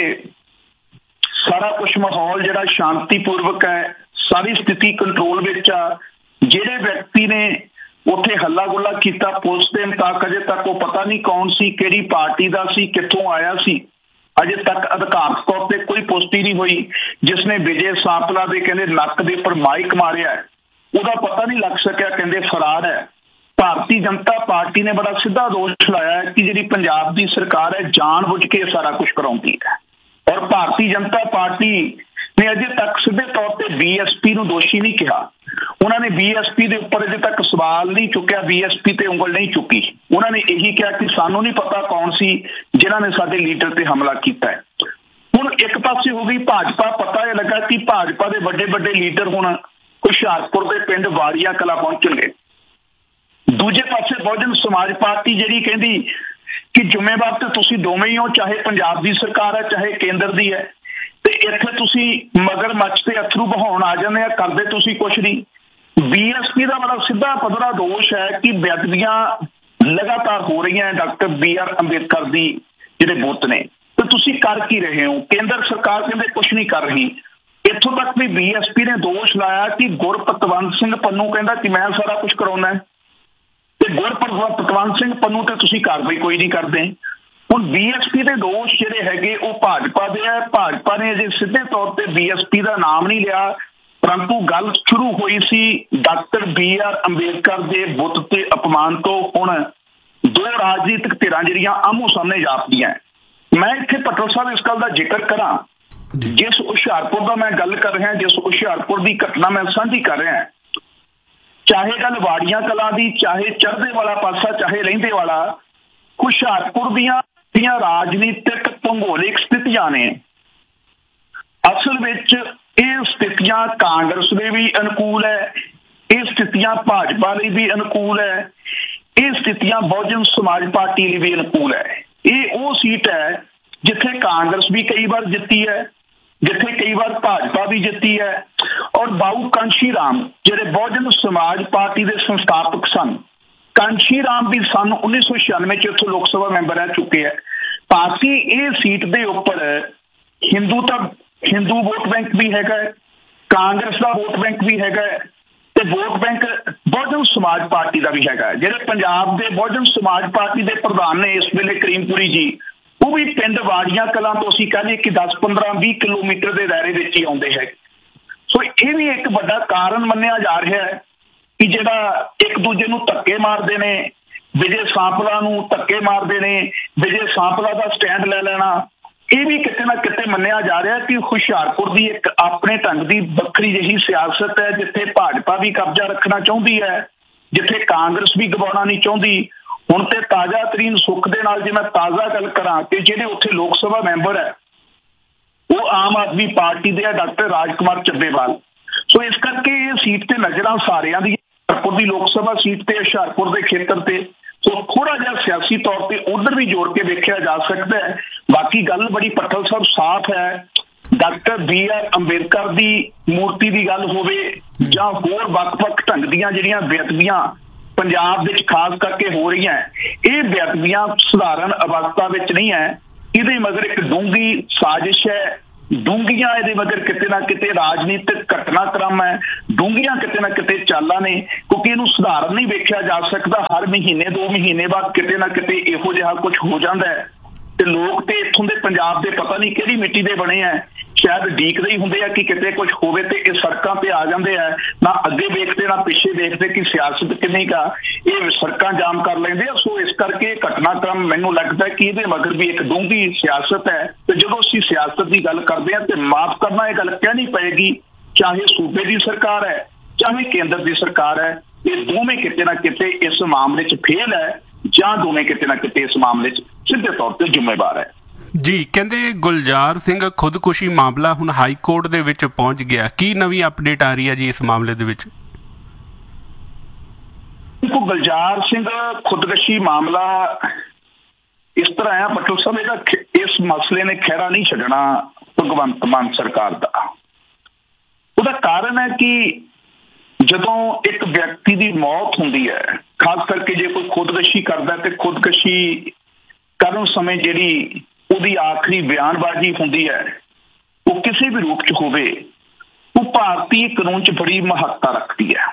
ਸਾਰਾ ਕੁਝ ਮਾਹੌਲ ਜਿਹੜਾ ਸ਼ਾਂਤੀਪੂਰਵਕ ਹੈ, ਸਾਰੀ ਸਥਿਤੀ ਕੰਟਰੋਲ ਵਿੱਚ ਆ। ਜਿਹੜੇ ਵਿਅਕਤੀ ਨੇ ਉੱਥੇ ਹੱਲਾ ਗੁੱਲਾ ਕੀਤਾ, ਪੁਲਿਸ ਦੇ ਮੁਤਾਬਕ ਅਜੇ ਤੱਕ ਉਹ ਪਤਾ ਨਹੀਂ ਕੌਣ ਸੀ, ਕਿਹੜੀ ਪਾਰਟੀ ਦਾ ਸੀ, ਕਿੱਥੋਂ ਆਇਆ ਸੀ, ਅਜੇ ਤੱਕ ਅਧਿਕਾਰਤ ਤੌਰ ਤੇ ਕੋਈ ਪੁਸ਼ਟੀ ਨਹੀਂ ਹੋਈ। ਜਿਸ ਨੇ ਵਿਜੇ ਸਾਂਪਲਾ ਦੇ ਕਹਿੰਦੇ ਨੱਕ ਦੇ ਉੱਪਰ ਮਾਈਕ ਮਾਰਿਆ, ਉਹਦਾ ਪਤਾ ਨਹੀਂ ਲੱਗ ਸਕਿਆ, ਕਹਿੰਦੇ ਫਰਾਰ ਹੈ। ਭਾਰਤੀ ਜਨਤਾ ਪਾਰਟੀ ਨੇ ਬੜਾ ਸਿੱਧਾ ਦੋਸ਼ ਲਾਇਆ ਕਿ ਜਿਹੜੀ ਪੰਜਾਬ ਦੀ ਸਰਕਾਰ ਹੈ ਜਾਣ ਬੁੱਝ ਕੇ ਸਾਰਾ ਕੁਝ ਕਰਾਉਂਦੀ ਹੈ, ਔਰ ਭਾਰਤੀ ਜਨਤਾ ਪਾਰਟੀ ਨੇ ਅਜੇ ਤੱਕ ਸਿੱਧੇ ਤੌਰ ਤੇ ਬੀ ਐਸ ਪੀ ਨੂੰ ਦੋਸ਼ੀ ਨਹੀਂ ਕਿਹਾ। ਉਹਨਾਂ ਨੇ ਬੀ ਐਸ ਪੀ ਦੇ ਉੱਪਰ ਅਜੇ ਤੱਕ ਸਵਾਲ ਨਹੀਂ ਚੁੱਕਿਆ, ਬੀ ਐਸ ਪੀ ਤੇ ਉਂਗਲ ਨਹੀਂ ਚੁੱਕੀ। ਉਹਨਾਂ ਨੇ ਇਹੀ ਕਿਹਾ ਕਿ ਸਾਨੂੰ ਨਹੀਂ ਪਤਾ ਕੌਣ ਸੀ ਜਿਨ੍ਹਾਂ ਨੇ ਸਾਡੇ ਲੀਡਰ ਤੇ ਹਮਲਾ ਕੀਤਾ ਹੈ। ਹੁਣ ਇੱਕ ਪਾਸੇ ਹੋ ਗਈ ਭਾਜਪਾ, ਪਤਾ ਇਹ ਲੱਗਾ ਕਿ ਭਾਜਪਾ ਦੇ ਵੱਡੇ ਵੱਡੇ ਲੀਡਰ ਹੁਣ ਹੁਸ਼ਿਆਰਪੁਰ ਦੇ ਪਿੰਡ ਵਾੜੀਆ ਕਲਾਂ ਪਹੁੰਚਣਗੇ। ਦੂਜੇ ਪਾਸੇ ਬਹੁਜਨ ਸਮਾਜ ਪਾਰਟੀ ਜਿਹੜੀ ਕਹਿੰਦੀ ਕਿ ਜ਼ਿੰਮੇਵਾਰ ਤੇ ਤੁਸੀਂ ਦੋਵੇਂ ਹੀ ਹੋ, ਚਾਹੇ ਪੰਜਾਬ ਦੀ ਸਰਕਾਰ ਹੈ ਚਾਹੇ ਕੇਂਦਰ ਦੀ ਹੈ, ਤੇ ਇੱਥੇ ਤੁਸੀਂ ਮਗਰ ਮੱਚ ਤੇ ਅਥਰੂ ਬਹਾਉਣ ਆ ਜਾਂਦੇ ਆ, ਕਰਦੇ ਤੁਸੀਂ ਕੁਛ ਨਹੀਂ। ਬੀ ਐਸ ਪੀ ਦਾ ਬੜਾ ਸਿੱਧਾ ਪੱਧਰਾ ਦੋਸ਼ ਹੈ ਕਿ ਬੇਅਦਬੀਆਂ ਲਗਾਤਾਰ ਹੋ ਰਹੀਆਂ ਡਾਕਟਰ ਬੀ ਆਰ ਅੰਬੇਦਕਰ ਦੀ ਜਿਹੜੇ ਬੁੱਤ ਨੇ, ਤੇ ਤੁਸੀਂ ਕਰ ਕੀ ਰਹੇ ਹੋ? ਕੇਂਦਰ ਸਰਕਾਰ ਕਹਿੰਦੇ ਕੁਛ ਨਹੀਂ ਕਰ ਰਹੀ। ਇੱਥੋਂ ਤੱਕ ਵੀ ਬੀ ਐਸ ਪੀ ਨੇ ਦੋਸ਼ ਲਾਇਆ ਕਿ ਗੁਰਪਤਵੰਤ ਸਿੰਘ ਪੰਨੂ ਕਹਿੰਦਾ ਕਿ ਮੈਂ ਸਾਰਾ ਕੁਝ ਕਰਾਉਣਾ ਹੈ, ਤੇ ਗੁਰਪਤਵੰਤ ਸਿੰਘ ਪੰਨੂ ਤੇ ਤੁਸੀਂ ਕਾਰਵਾਈ ਕੋਈ ਨਹੀਂ ਕਰਦੇ। ਹੁਣ ਬੀ ਐਸ ਪੀ ਦੇ ਦੋਸ਼ ਜਿਹੜੇ ਹੈਗੇ ਉਹ ਭਾਜਪਾ ਦੇ ਹੈ। ਭਾਜਪਾ ਨੇ ਅਜੇ ਸਿੱਧੇ ਤੌਰ ਤੇ ਬੀ ਐਸ ਪੀ ਦਾ ਨਾਮ ਨਹੀਂ ਲਿਆ, ਪਰੰਤੂ ਗੱਲ ਸ਼ੁਰੂ ਹੋਈ ਸੀ ਡਾਕਟਰ ਬੀ ਆਰ ਅੰਬੇਦਕਰ ਦੇ ਬੁੱਤ ਤੇ ਅਪਮਾਨ ਤੋਂ। ਹੁਣ ਦੋ ਰਾਜਨੀਤਿਕ ਧਿਰਾਂ ਜਿਹੜੀਆਂ ਆਮੋ ਸਾਹਮਣੇ ਜਾਪਦੀਆਂ। ਮੈਂ ਇੱਥੇ ਪਟਲ ਸਾਹਿਬ ਇਸ ਗੱਲ ਦਾ ਜ਼ਿਕਰ ਕਰਾਂ, ਜਿਸ ਹੁਸ਼ਿਆਰਪੁਰ ਦਾ ਮੈਂ ਗੱਲ ਕਰ ਰਿਹਾ, ਜਿਸ ਹੁਸ਼ਿਆਰਪੁਰ ਦੀ ਘਟਨਾ ਮੈਂ ਸਾਂਝੀ ਕਰ ਰਿਹਾ, ਚਾਹੇ ਗੱਲ ਵਾੜੀਆਂ ਕਲਾਂ ਦੀ, ਚਾਹੇ ਚੜ੍ਹਦੇ ਵਾਲਾ ਪਾਸਾ, ਚਾਹੇ ਲਹਿੰਦੇ ਵਾਲਾ, ਹੁਸ਼ਿਆਰਪੁਰ ਦੀਆਂ ਦੀਆਂ ਰਾਜਨੀਤਿਕ ਭੂਗੋਲਿਕ ਸਥਿਤੀਆਂ ਨੇ। ਅਸਲ ਵਿੱਚ ਇਹ ਸਥਿਤੀਆਂ ਕਾਂਗਰਸ ਦੇ ਵੀ ਅਨੁਕੂਲ ਹੈ, ਇਹ ਸਥਿਤੀਆਂ ਭਾਜਪਾ ਲਈ ਵੀ ਅਨੁਕੂਲ ਹੈ, ਇਹ ਸਥਿਤੀਆਂ ਬਹੁਜਨ ਸਮਾਜ ਪਾਰਟੀ ਲਈ ਵੀ ਅਨੁਕੂਲ ਹੈ। ਇਹ ਉਹ ਸੀਟ ਹੈ ਜਿੱਥੇ ਕਾਂਗਰਸ ਵੀ ਕਈ ਵਾਰ ਜਿੱਤੀ ਹੈ, ਜਿੱਥੇ ਕਈ ਵਾਰ ਭਾਜਪਾ ਵੀ ਜਿੱਤੀ ਹੈ। ਔਰ ਬਾਊ ਕਾਂਸ਼ੀ ਰਾਮ ਜਿਹੜੇ ਬਹੁਜਨ ਸਮਾਜ ਪਾਰਟੀ ਦੇ ਸੰਸਥਾਪਕ ਸਨ, ਕਾਂਸ਼ੀ ਰਾਮ ਵੀ ਸਨ ਉੱਨੀ ਸੌ ਛਿਆਨਵੇਂ ਚ ਇੱਥੋਂ ਲੋਕ ਸਭਾ ਮੈਂਬਰ ਰਹਿ ਚੁੱਕੇ ਹੈ। ਪਾਰਟੀ ਇਹ ਸੀਟ ਦੇ ਉੱਪਰ ਹਿੰਦੂ ਤਾਂ ਹਿੰਦੂ ਵੋਟ ਬੈਂਕ ਵੀ ਹੈਗਾ, ਕਾਂਗਰਸ ਦਾ ਵੋਟ ਬੈਂਕ ਵੀ ਹੈਗਾ ਤੇ ਵੋਟ ਬੈਂਕ ਬਹੁਜਨ ਸਮਾਜ ਪਾਰਟੀ ਦਾ ਵੀ ਹੈਗਾ। ਜਿਹੜੇ ਪੰਜਾਬ ਦੇ ਬਹੁਜਨ ਸਮਾਜ ਪਾਰਟੀ ਦੇ ਪ੍ਰਧਾਨ ਨੇ ਇਸ ਵੇਲੇ ਕਰੀਮਪੁਰੀ ਜੀ, ਉਹ ਵੀ ਪਿੰਡ ਵਾੜੀਆਂ ਕਲਾਂ ਤੋਂ ਅਸੀਂ ਕਹਿੰਦੇ ਕਿ ਦਸ ਪੰਦਰਾਂ ਵੀਹ ਕਿਲੋਮੀਟਰ ਦੇ ਦਾਇਰੇ ਵਿੱਚ ਹੀ ਆਉਂਦੇ ਹੈ। ਸੋ ਇਹ ਵੀ ਇੱਕ ਵੱਡਾ ਕਾਰਨ ਮੰਨਿਆ ਜਾ ਰਿਹਾ ਹੈ ਕਿ ਜਿਹੜਾ ਇੱਕ ਦੂਜੇ ਨੂੰ ਧੱਕੇ ਮਾਰਦੇ ਨੇ, ਵਿਜੇ ਸਾਂਪਲਾ ਨੂੰ ਧੱਕੇ ਮਾਰਦੇ ਨੇ, ਵਿਜੇ ਸਾਂਪਲਾ ਦਾ ਸਟੈਂਡ ਲੈ ਲੈਣਾ, ਇਹ ਵੀ ਕਿਤੇ ਨਾ ਕਿਤੇ ਮੰਨਿਆ ਜਾ ਰਿਹਾ ਕਿ ਹੁਸ਼ਿਆਰਪੁਰ ਦੀ ਇੱਕ ਆਪਣੇ ਢੰਗ ਦੀ ਵੱਖਰੀ ਜਿਹੀ ਸਿਆਸਤ ਹੈ, ਜਿੱਥੇ ਭਾਜਪਾ ਵੀ ਕਬਜ਼ਾ ਰੱਖਣਾ ਚਾਹੁੰਦੀ ਹੈ, ਜਿੱਥੇ ਕਾਂਗਰਸ ਵੀ ਗਵਾਉਣਾ ਨਹੀਂ ਚਾਹੁੰਦੀ। ਹੁਣ ਤੇ ਤਾਜ਼ਾ ਤਰੀਨ ਸੁੱਖ ਦੇ ਨਾਲ ਜੇ ਮੈਂ ਤਾਜ਼ਾ ਗੱਲ ਕਰਾਂ ਕਿ ਜਿਹੜੇ ਉੱਥੇ ਲੋਕ ਸਭਾ ਮੈਂਬਰ ਹੈ ਉਹ ਆਮ ਆਦਮੀ ਪਾਰਟੀ ਦੇ ਆ, ਡਾਕਟਰ ਰਾਜ ਕੁਮਾਰ ਚੱਬੇਵਾਲ। ਸੋ ਇਸ ਕਰਕੇ ਇਹ ਸੀਟ ਤੇ ਨਜ਼ਰਾਂ ਸਾਰਿਆਂ ਦੀ ਹੁਸ਼ਿਆਰਪੁਰ ਦੀ ਲੋਕ ਸਭਾ ਸੀਟ ਤੇ, ਹੁਸ਼ਿਆਰਪੁਰ ਦੇ ਖੇਤਰ ਤੇ। ਸੋ ਥੋੜਾ ਜਿਹਾ ਸਿਆਸੀ ਤੌਰ ਤੇ ਉਧਰ ਵੀ ਜੋੜ ਕੇ ਵੇਖਿਆ ਜਾ ਸਕਦਾ ਹੈ। ਬਾਕੀ ਗੱਲ ਬੜੀ ਪੱਠਲ ਸਾਹਿਬ ਸਾਫ਼ ਹੈ, ਡਾਕਟਰ ਬੀ ਆਰ ਅੰਬੇਦਕਰ ਦੀ ਮੂਰਤੀ ਦੀ ਗੱਲ ਹੋਵੇ ਜਾਂ ਹੋਰ ਵੱਖ-ਵੱਖ ਢੰਗ ਦੀਆਂ ਜਿਹੜੀਆਂ ਬੇਅਦਬੀਆਂ ਪੰਜਾਬ ਵਿੱਚ ਖਾਸ ਕਰਕੇ ਹੋ ਰਹੀਆਂ, ਇਹ ਬੇਅਦਬੀਆਂ ਸਧਾਰਨ ਅਵਸਥਾ ਵਿੱਚ ਨਹੀਂ ਹੈ। ਇਹਦੇ ਮਗਰ ਇੱਕ ਡੂੰਘੀ ਸਾਜ਼ਿਸ਼ ਹੈ, ਡੂੰਘੀਆਂ ਇਹਦੇ ਮਗਰ ਕਿਤੇ ਨਾ ਕਿਤੇ ਰਾਜਨੀਤਿਕ ਘਟਨਾਕ੍ਰਮ ਹੈ, ਡੂੰਘੀਆਂ ਕਿਤੇ ਨਾ ਕਿਤੇ ਚਾਲਾਂ ਨੇ, ਕਿਉਂਕਿ ਇਹਨੂੰ ਸਧਾਰਨ ਨਹੀਂ ਵੇਖਿਆ ਜਾ ਸਕਦਾ। ਹਰ ਮਹੀਨੇ ਦੋ ਮਹੀਨੇ ਬਾਅਦ ਕਿਤੇ ਨਾ ਕਿਤੇ ਇਹੋ ਜਿਹਾ ਕੁਝ ਹੋ ਜਾਂਦਾ ਹੈ ਤੇ ਲੋਕ ਤੇ ਇੱਥੋਂ ਦੇ ਪੰਜਾਬ ਦੇ ਪਤਾ ਨਹੀਂ ਕਿਹੜੀ ਮਿੱਟੀ ਦੇ ਬਣੇ ਆ, ਸ਼ਾਇਦ ਡੀਕਦੇ ਹੀ ਹੁੰਦੇ ਆ ਕਿ ਕਿਤੇ ਕੁਝ ਹੋਵੇ ਤੇ ਇਹ ਸੜਕਾਂ ਤੇ ਆ ਜਾਂਦੇ ਆ, ਨਾ ਅੱਗੇ ਵੇਖਦੇ ਨਾ ਪਿੱਛੇ ਵੇਖਦੇ ਕਿ ਸਿਆਸਤ ਕਿੰਨੀ ਕਾ, ਇਹ ਸੜਕਾਂ ਜਾਮ ਕਰ ਲੈਂਦੇ ਆ। ਸੋ ਇਸ ਕਰਕੇ ਘਟਨਾਕ੍ਰਮ ਮੈਨੂੰ ਲੱਗਦਾ ਕਿ ਇਹਦੇ ਮਗਰ ਵੀ ਇੱਕ ਡੂੰਘੀ ਸਿਆਸਤ ਹੈ। ਤੇ ਜਦੋਂ ਅਸੀਂ ਸਿਆਸਤ ਦੀ ਗੱਲ ਕਰਦੇ ਹਾਂ ਤੇ ਮਾਫ ਕਰਨਾ ਇਹ ਗੱਲ ਕਹਿਣੀ ਪਏਗੀ, ਚਾਹੇ ਸੂਬੇ ਦੀ ਸਰਕਾਰ ਹੈ ਚਾਹੇ ਕੇਂਦਰ ਦੀ ਸਰਕਾਰ ਹੈ, ਇਹ ਦੋਵੇਂ ਕਿਤੇ ਨਾ ਕਿਤੇ ਇਸ ਮਾਮਲੇ 'ਚ ਫੇਲ ਹੈ ਜਾਂ ਦੋਵੇਂ ਕਿਤੇ ਨਾ ਕਿਤੇ ਇਸ ਮਾਮਲੇ 'ਚ ਸਿੱਧੇ ਤੌਰ ਤੇ ਜ਼ਿੰਮੇਵਾਰ ਹੈ। ਜੀ, ਕਹਿੰਦੇ ਗੁਲਜ਼ਾਰ ਸਿੰਘ ਖੁਦਕੁਸ਼ੀ ਮਾਮਲਾ ਹੁਣ ਹਾਈ ਕੋਰਟ ਦੇ ਵਿੱਚ ਪਹੁੰਚ ਗਿਆ, ਕੀ ਨਵੀਂ ਅਪਡੇਟ ਆ ਰਹੀ ਹੈ ਜੀ ਇਸ ਮਾਮਲੇ ਦੇ ਵਿੱਚ? ਦੇਖੋ, ਗੁਲਜ਼ਾਰ ਸਿੰਘ ਖੁਦਕੁਸ਼ੀ ਮਾਮਲਾ ਇਸ ਤਰ੍ਹਾਂ ਆ ਪਟਲ ਸਾਹਿਬ, ਇਹਦਾ ਇਸ ਮਸਲੇ ਨੇ ਖਹਿਰਾ ਨਹੀਂ ਛੱਡਣਾ ਭਗਵੰਤ ਮਾਨ ਸਰਕਾਰ ਦਾ। ਉਹਦਾ ਕਾਰਨ ਹੈ ਕਿ ਜਦੋਂ ਇੱਕ ਵਿਅਕਤੀ ਦੀ ਮੌਤ ਹੁੰਦੀ ਹੈ, ਖਾਸ ਕਰਕੇ ਜੇ ਕੋਈ ਖੁਦਕੁਸ਼ੀ ਕਰਦਾ ਤੇ ਖੁਦਕੁਸ਼ੀ ਕਰਨ ਸਮੇਂ ਜਿਹੜੀ ਉਹਦੀ ਆਖਰੀ ਬਿਆਨਬਾਜ਼ੀ ਹੁੰਦੀ ਹੈ ਉਹ ਕਿਸੇ ਵੀ ਰੂਪ 'ਚ ਹੋਵੇ, ਉਹ ਭਾਰਤੀ ਕਾਨੂੰਨ 'ਚ ਬੜੀ ਮਹੱਤਤਾ ਰੱਖਦੀ ਹੈ।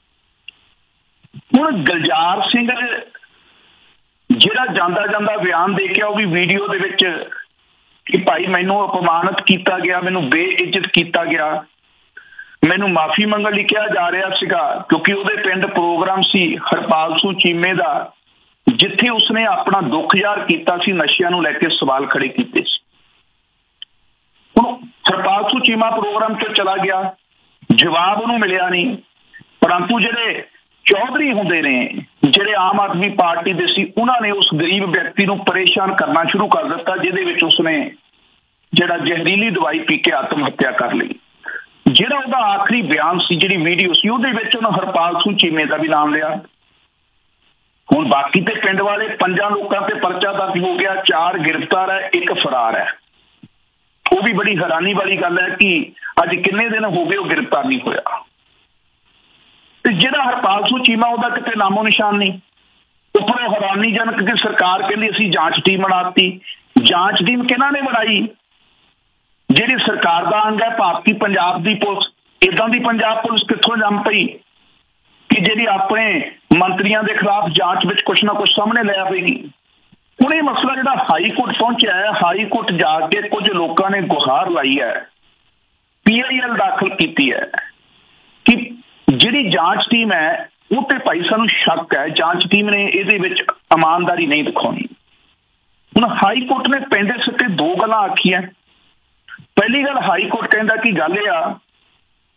ਹੁਣ ਗੁਲਜ਼ਾਰ ਸਿੰਘ ਜਿਹੜਾ ਜਾਂਦਾ ਜਾਂਦਾ ਬਿਆਨ ਦੇ ਕੇ ਉਹ ਵੀ ਵੀਡੀਓ ਦੇ ਵਿੱਚ ਕਿ ਭਾਈ ਮੈਨੂੰ ਅਪਮਾਨਿਤ ਕੀਤਾ ਗਿਆ, ਮੈਨੂੰ ਬੇਇੱਜ਼ਤ ਕੀਤਾ ਗਿਆ, ਮੈਨੂੰ ਮਾਫੀ ਮੰਗਣ ਲਈ ਕਿਹਾ ਜਾ ਰਿਹਾ ਸੀਗਾ, ਕਿਉਂਕਿ ਉਹਦੇ ਪਿੰਡ ਪ੍ਰੋਗਰਾਮ ਸੀ ਹਰਪਾਲ ਸਿੰਘ ਚੀਮੇ ਦਾ, ਜਿੱਥੇ ਉਸਨੇ ਆਪਣਾ ਦੁੱਖ ਜ਼ਾਹਰ ਕੀਤਾ ਸੀ, ਨਸ਼ਿਆਂ ਨੂੰ ਲੈ ਕੇ ਸਵਾਲ ਖੜੇ ਕੀਤੇ ਸੀ। ਹੁਣ ਹਰਪਾਲ ਸਿੰਘ ਚੀਮਾ ਪ੍ਰੋਗਰਾਮ 'ਚ ਚਲਾ ਗਿਆ, ਜਵਾਬ ਉਹਨੂੰ ਮਿਲਿਆ ਨਹੀਂ, ਪਰੰਤੂ ਜਿਹੜੇ ਚੌਧਰੀ ਹੁੰਦੇ ਨੇ, ਜਿਹੜੇ ਆਮ ਆਦਮੀ ਪਾਰਟੀ ਦੇ ਸੀ, ਉਹਨਾਂ ਨੇ ਉਸ ਗਰੀਬ ਵਿਅਕਤੀ ਨੂੰ ਪਰੇਸ਼ਾਨ ਕਰਨਾ ਸ਼ੁਰੂ ਕਰ ਦਿੱਤਾ, ਜਿਹਦੇ ਵਿੱਚ ਉਸਨੇ ਜਿਹੜਾ ਜ਼ਹਿਰੀਲੀ ਦਵਾਈ ਪੀ ਕੇ ਆਤਮ ਹੱਤਿਆ ਕਰ ਲਈ। ਜਿਹੜਾ ਉਹਦਾ ਆਖਰੀ ਬਿਆਨ ਸੀ, ਜਿਹੜੀ ਵੀਡੀਓ ਸੀ, ਉਹਦੇ ਵਿੱਚ ਉਹਨਾਂ ਹਰਪਾਲ ਸਿੰਘ ਚੀਮੇ ਦਾ ਵੀ ਨਾਮ ਲਿਆ। ਹੁਣ ਬਾਕੀ ਤੇ ਪਿੰਡ ਵਾਲੇ ਪੰਜਾਂ ਲੋਕਾਂ ਤੇ ਪਰਚਾ ਦਰਜ ਹੋ ਗਿਆ, ਚਾਰ ਗ੍ਰਿਫਤਾਰ ਹੈ, ਇੱਕ ਫਰਾਰ ਹੈ। ਉਹ ਵੀ ਬੜੀ ਹੈਰਾਨੀ ਵਾਲੀ ਗੱਲ ਹੈ ਕਿ ਅੱਜ ਕਿੰਨੇ ਦਿਨ ਹੋ ਗਏ ਉਹ ਗ੍ਰਿਫਤਾਰ ਨਹੀਂ ਹੋਇਆ। ਤੇ ਜਿਹੜਾ ਹਰਪਾਲ ਸਿੰਘ ਚੀਮਾ, ਉਹਦਾ ਕਿਤੇ ਨਾਮੋ ਨਿਸ਼ਾਨ ਨਹੀਂ। ਉੱਪਰੋਂ ਹੈਰਾਨੀਜਨਕ ਕਿ ਸਰਕਾਰ ਕਹਿੰਦੀ ਅਸੀਂ ਜਾਂਚ ਟੀਮ ਬਣਾਤੀ। ਜਾਂਚ ਟੀਮ ਕਿਹਨਾਂ ਨੇ ਬਣਾਈ? ਜਿਹੜੀ ਸਰਕਾਰ ਦਾ ਅੰਗ ਹੈ ਭਾਰਤੀ ਪੰਜਾਬ ਦੀ ਪੁਲਿਸ। ਏਦਾਂ ਦੀ ਪੰਜਾਬ ਪੁਲਿਸ ਕਿੱਥੋਂ ਜੰਮ ਪਈ ਕਿ ਜਿਹੜੀ ਆਪਣੇ ਮੰਤਰੀਆਂ ਦੇ ਖਿਲਾਫ ਜਾਂਚ ਵਿੱਚ ਕੁਛ ਨਾ ਕੁਛ ਸਾਹਮਣੇ ਲੈ ਆਵੇਗੀ। ਹੁਣ ਇਹ ਮਸਲਾ ਜਿਹੜਾ ਹਾਈ ਕੋਰਟ ਪਹੁੰਚਿਆ ਹੈ, ਹਾਈ ਕੋਰਟ ਜਾ ਕੇ ਕੁਝ ਲੋਕਾਂ ਨੇ ਗੁਹਾਰ ਲਾਈ ਹੈ, ਪੀ ਆਈ ਐਲ ਦਾਖਲ ਕੀਤੀ ਹੈ ਕਿ ਜਿਹੜੀ ਜਾਂਚ ਟੀਮ ਹੈ ਉਹ ਤੇ ਭਾਈ ਸਾਨੂੰ ਸ਼ੱਕ ਹੈ, ਜਾਂਚ ਟੀਮ ਨੇ ਇਹਦੇ ਵਿੱਚ ਇਮਾਨਦਾਰੀ ਨਹੀਂ ਦਿਖਾਉਣੀ। ਹੁਣ ਹਾਈ ਕੋਰਟ ਨੇ ਪੈਂਦੇ ਸਿੱਟੇ ਦੋ ਗੱਲਾਂ ਆਖੀਆਂ। ਪਹਿਲੀ ਗੱਲ, ਹਾਈ ਕੋਰਟ ਕਹਿੰਦਾ ਕਿ ਗੱਲ ਇਹ ਆ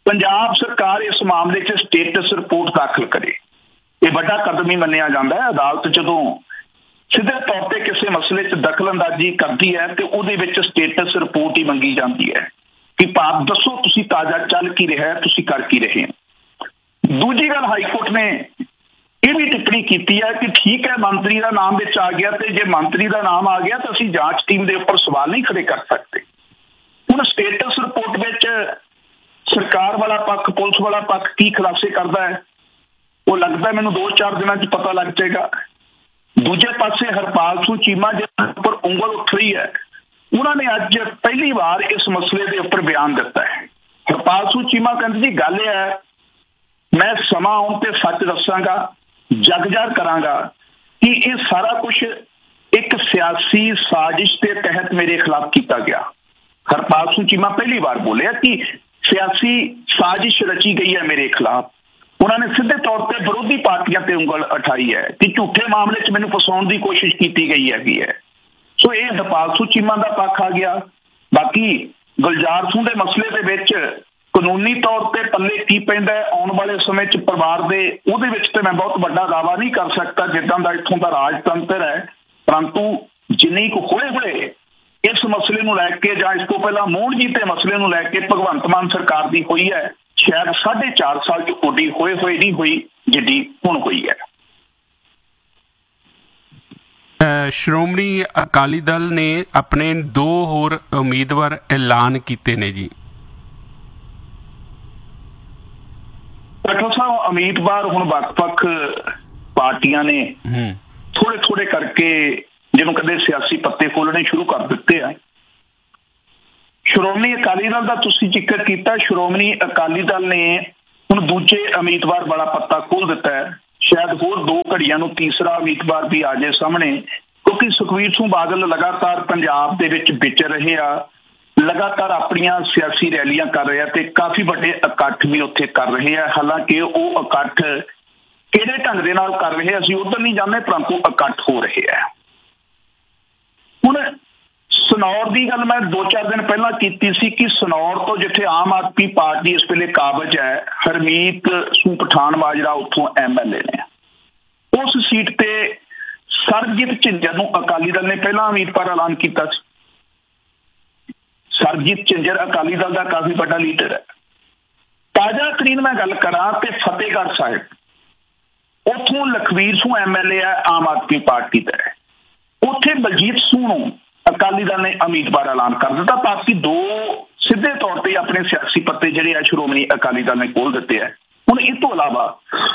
ਪੰਜਾਬ ਸਰਕਾਰ ਇਸ ਮਾਮਲੇ 'ਚ ਸਟੇਟਸ ਰਿਪੋਰਟ ਦਾਖਲ ਕਰੇ। ਇਹ ਵੱਡਾ ਕਦਮ ਹੀ ਮੰਨਿਆ ਜਾਂਦਾ ਹੈ। ਅਦਾਲਤ ਜਦੋਂ ਸਿੱਧੇ ਤੌਰ ਤੇ ਕਿਸੇ ਮਸਲੇ 'ਚ ਦਖਲਅੰਦਾਜ਼ੀ ਕਰਦੀ ਹੈ ਤੇ ਉਹਦੇ ਵਿੱਚ ਸਟੇਟਸ ਰਿਪੋਰਟ ਹੀ ਮੰਗੀ ਜਾਂਦੀ ਹੈ ਕਿ ਭਾਵ ਦੱਸੋ ਤੁਸੀਂ ਤਾਜ਼ਾ ਚੱਲ ਕੀ ਰਿਹਾ, ਤੁਸੀਂ ਕਰ ਕੀ ਰਹੇ ਹੋ। ਦੂਜੀ ਗੱਲ, ਹਾਈ ਕੋਰਟ ਨੇ ਇਹ ਵੀ ਟਿੱਪਣੀ ਕੀਤੀ ਹੈ ਕਿ ਠੀਕ ਹੈ ਮੰਤਰੀ ਦਾ ਨਾਮ ਵਿੱਚ ਆ ਗਿਆ ਤੇ ਜੇ ਮੰਤਰੀ ਦਾ ਨਾਮ ਆ ਗਿਆ ਤਾਂ ਅਸੀਂ ਜਾਂਚ ਟੀਮ ਦੇ ਉੱਪਰ ਸਵਾਲ ਨਹੀਂ ਖੜੇ ਕਰ ਸਕਦੇ। ਹੁਣ ਸਟੇਟਸ ਰਿਪੋਰਟ ਵਿੱਚ ਸਰਕਾਰ ਵਾਲਾ ਪੱਖ, ਪੁਲਿਸ ਵਾਲਾ ਪੱਖ ਕੀ ਖੁਲਾਸੇ ਕਰਦਾ ਹੈ ਉਹ ਲੱਗਦਾ ਮੈਨੂੰ ਦੋ ਚਾਰ ਦਿਨਾਂ 'ਚ ਪਤਾ ਲੱਗ ਜਾਏਗਾ। ਦੂਜੇ ਪਾਸੇ ਹਰਪਾਲ ਸਿੰਘ ਚੀਮਾ ਜਿਹਨਾਂ ਉੱਪਰ ਉਂਗਲ ਉੱਠ ਰਹੀ ਹੈ, ਉਹਨਾਂ ਨੇ ਅੱਜ ਪਹਿਲੀ ਵਾਰ ਇਸ ਮਸਲੇ ਦੇ ਉੱਪਰ ਬਿਆਨ ਦਿੱਤਾ ਹੈ। ਹਰਪਾਲ ਸਿੰਘ ਚੀਮਾ ਕਹਿੰਦੇ ਜੀ ਗੱਲ ਇਹ ਹੈ, ਮੈਂ ਸਮਾਂ ਆਉਣ ਤੇ ਸੱਚ ਦੱਸਾਂਗਾ, ਜਗ ਜ਼ਾਹਰ ਕਰਾਂਗਾ ਕਿ ਇਹ ਸਾਰਾ ਕੁਝ ਇੱਕ ਸਿਆਸੀ ਸਾਜ਼ਿਸ਼ ਦੇ ਤਹਿਤ ਮੇਰੇ ਖਿਲਾਫ ਕੀਤਾ ਗਿਆ। ਹਰਪਾਲ ਸਿੰਘ ਚੀਮਾ ਪਹਿਲੀ ਵਾਰ ਬੋਲਿਆ ਕਿ ਸਿਆਸੀ ਸਾਜ਼ਿਸ਼ ਰਚੀ ਗਈ ਹੈ ਮੇਰੇ ਖਿਲਾਫ। ਉਹਨਾਂ ਨੇ ਸਿੱਧੇ ਤੌਰ ਤੇ ਵਿਰੋਧੀ ਪਾਰਟੀਆਂ ਤੇ ਉਂਗਲ ਉਠਾਈ ਹੈ ਕਿ ਝੂਠੇ ਮਾਮਲੇ 'ਚ ਮੈਨੂੰ ਫਸਾਉਣ ਦੀ ਕੋਸ਼ਿਸ਼ ਕੀਤੀ ਗਈ ਹੈਗੀ ਹੈ। ਸੋ ਇਹ ਹਰਪਾਲ ਸਿੰਘ ਚੀਮਾ ਦਾ ਪੱਖ ਆ ਗਿਆ। ਬਾਕੀ ਗੁਲਜ਼ਾਰ ਸਿੰਘ ਦੇ ਮਸਲੇ ਦੇ ਵਿੱਚ ਕਾਨੂੰਨੀ ਤੌਰ ਤੇ ਪੱਲੇ ਕੀ ਪੈਂਦਾ ਆਉਣ ਵਾਲੇ ਸਮੇਂ 'ਚ ਪਰਿਵਾਰ ਦੇ, ਉਹਦੇ ਵਿੱਚ ਤੇ ਮੈਂ ਬਹੁਤ ਵੱਡਾ ਦਾਅਵਾ ਨਹੀਂ ਕਰ ਸਕਦਾ ਜਿੱਦਾਂ ਦਾ ਇੱਥੋਂ ਦਾ ਰਾਜਤੰਤਰ ਹੈ, ਪਰੰਤੂ ਜਿੰਨੀ ਕੁ ਹੋਏ ਹੋਏ ਇਸ ਮਸਲੇ ਨੂੰ ਲੈ ਕੇ ਜਾਂ ਇਸ ਤੋਂ ਪਹਿਲਾਂ ਮੋਹਨ ਜੀ ਤੇ ਮਸਲੇ ਨੂੰ ਲੈ ਕੇ ਭਗਵੰਤ ਮਾਨ ਸਰਕਾਰ ਦੀ ਹੋਈ ਹੈ, ਸ਼ਾਇਦ ਸਾਢੇ ਚਾਰ ਸਾਲ 'ਚ ਓਡੀ ਹੋਏ ਹੋਏ ਨਹੀਂ ਹੋਈ ਜਿੱਡੀ ਹੁਣ ਹੋਈ ਹੈ। ਸ਼੍ਰੋਮਣੀ ਅਕਾਲੀ ਦਲ ਨੇ ਆਪਣੇ ਦੋ ਹੋਰ ਉਮੀਦਵਾਰ ਐਲਾਨ ਕੀਤੇ ਨੇ ਜੀ। ਡਾਕਟਰ ਸਾਹਿਬ, ਉਮੀਦਵਾਰ ਹੁਣ ਵੱਖ-ਵੱਖ ਪਾਰਟੀਆਂ ਨੇ ਥੋੜੇ ਥੋੜੇ ਕਰਕੇ ਜਿਹਨੂੰ ਕਹਿੰਦੇ ਸਿਆਸੀ ਪੱਤੇ ਖੋਲਣੇ ਸ਼ੁਰੂ ਕਰ ਦਿੱਤੇ ਆ। ਸ਼੍ਰੋਮਣੀ ਅਕਾਲੀ ਦਲ ਦਾ ਤੁਸੀਂ ਜ਼ਿਕਰ ਕੀਤਾ, ਸ਼੍ਰੋਮਣੀ ਅਕਾਲੀ ਦਲ ਨੇ ਹੁਣ ਦੂਜੇ ਉਮੀਦਵਾਰ ਵਾਲਾ ਪੱਤਾ ਖੋਲ ਦਿੱਤਾ ਹੈ। ਸ਼ਾਇਦ ਹੋਰ ਦੋ ਘੜੀਆਂ ਨੂੰ ਤੀਸਰਾ ਉਮੀਦਵਾਰ ਵੀ ਆ ਜਾਏ ਸਾਹਮਣੇ, ਕਿਉਂਕਿ ਸੁਖਬੀਰ ਸਿੰਘ ਬਾਦਲ ਲਗਾਤਾਰ ਪੰਜਾਬ ਦੇ ਵਿੱਚ ਵਿਚਰ ਰਹੇ ਆ, ਲਗਾਤਾਰ ਆਪਣੀਆਂ ਸਿਆਸੀ ਰੈਲੀਆਂ ਕਰ ਰਹੇ ਆ ਤੇ ਕਾਫੀ ਵੱਡੇ ਇਕੱਠ ਵੀ ਉੱਥੇ ਕਰ ਰਹੇ ਆ। ਹਾਲਾਂਕਿ ਉਹ ਇਕੱਠ ਕਿਹੜੇ ਢੰਗ ਦੇ ਨਾਲ ਕਰ ਰਹੇ ਅਸੀਂ ਉੱਧਰ ਨਹੀਂ ਜਾਂਦੇ, ਪਰੰਤੂ ਇਕੱਠ ਹੋ ਰਹੇ ਆ। ਹੁਣ ਸਨੌਰ ਦੀ ਗੱਲ ਮੈਂ ਦੋ ਚਾਰ ਦਿਨ ਪਹਿਲਾਂ ਕੀਤੀ ਸੀ ਕਿ ਸਨੌਰ ਤੋਂ ਜਿੱਥੇ ਆਮ ਆਦਮੀ ਪਾਰਟੀ ਇਸ ਵੇਲੇ ਕਾਬਜ਼ ਹੈ, ਹਰਮੀਤ ਸਿੰਘ ਪਠਾਨ ਮਾਜਰਾ ਉੱਥੋਂ ਐਮ ਐਲ ਏ ਨੇ। ਉਸ ਸੀਟ ਤੇ ਸਰਬਜੀਤ ਝਿੰਜਰ ਨੂੰ ਅਕਾਲੀ ਦਲ ਨੇ ਪਹਿਲਾਂ ਉਮੀਦਵਾਰ ਐਲਾਨ ਕੀਤਾ ਸੀ। ਸਰਬਜੀਤ ਝਿੰਜਰ ਅਕਾਲੀ ਦਲ ਦਾ ਕਾਫੀ ਵੱਡਾ ਲੀਡਰ ਹੈ। ਤਾਜ਼ਾ ਤਰੀਨ ਮੈਂ ਗੱਲ ਕਰਾਂ ਤੇ ਫਤਿਹਗੜ੍ਹ ਸਾਹਿਬ, ਉੱਥੋਂ Lakhvir Singh M L A ਹੈ, ਆਮ ਆਦਮੀ ਪਾਰਟੀ ਦਾ ਹੈ। ਉੱਥੇ ਬਲਜੀਤ ਸਿੰਘ ਨੂੰ ਅਕਾਲੀ ਦਲ ਨੇ ਉਮੀਦਵਾਰ ਐਲਾਨ ਕਰ ਦਿੱਤਾ। ਬਾਕੀ ਦੋ ਸਿੱਧੇ ਤੌਰ ਤੇ ਆਪਣੇ ਸਿਆਸੀ ਪੱਤੇ ਜਿਹੜੇ ਆ ਸ਼੍ਰੋਮਣੀ ਅਕਾਲੀ ਦਲ ਨੇ ਖੋਲ ਦਿੱਤੇ ਆ। ਹੁਣ ਇਹ ਤੋਂ ਇਲਾਵਾ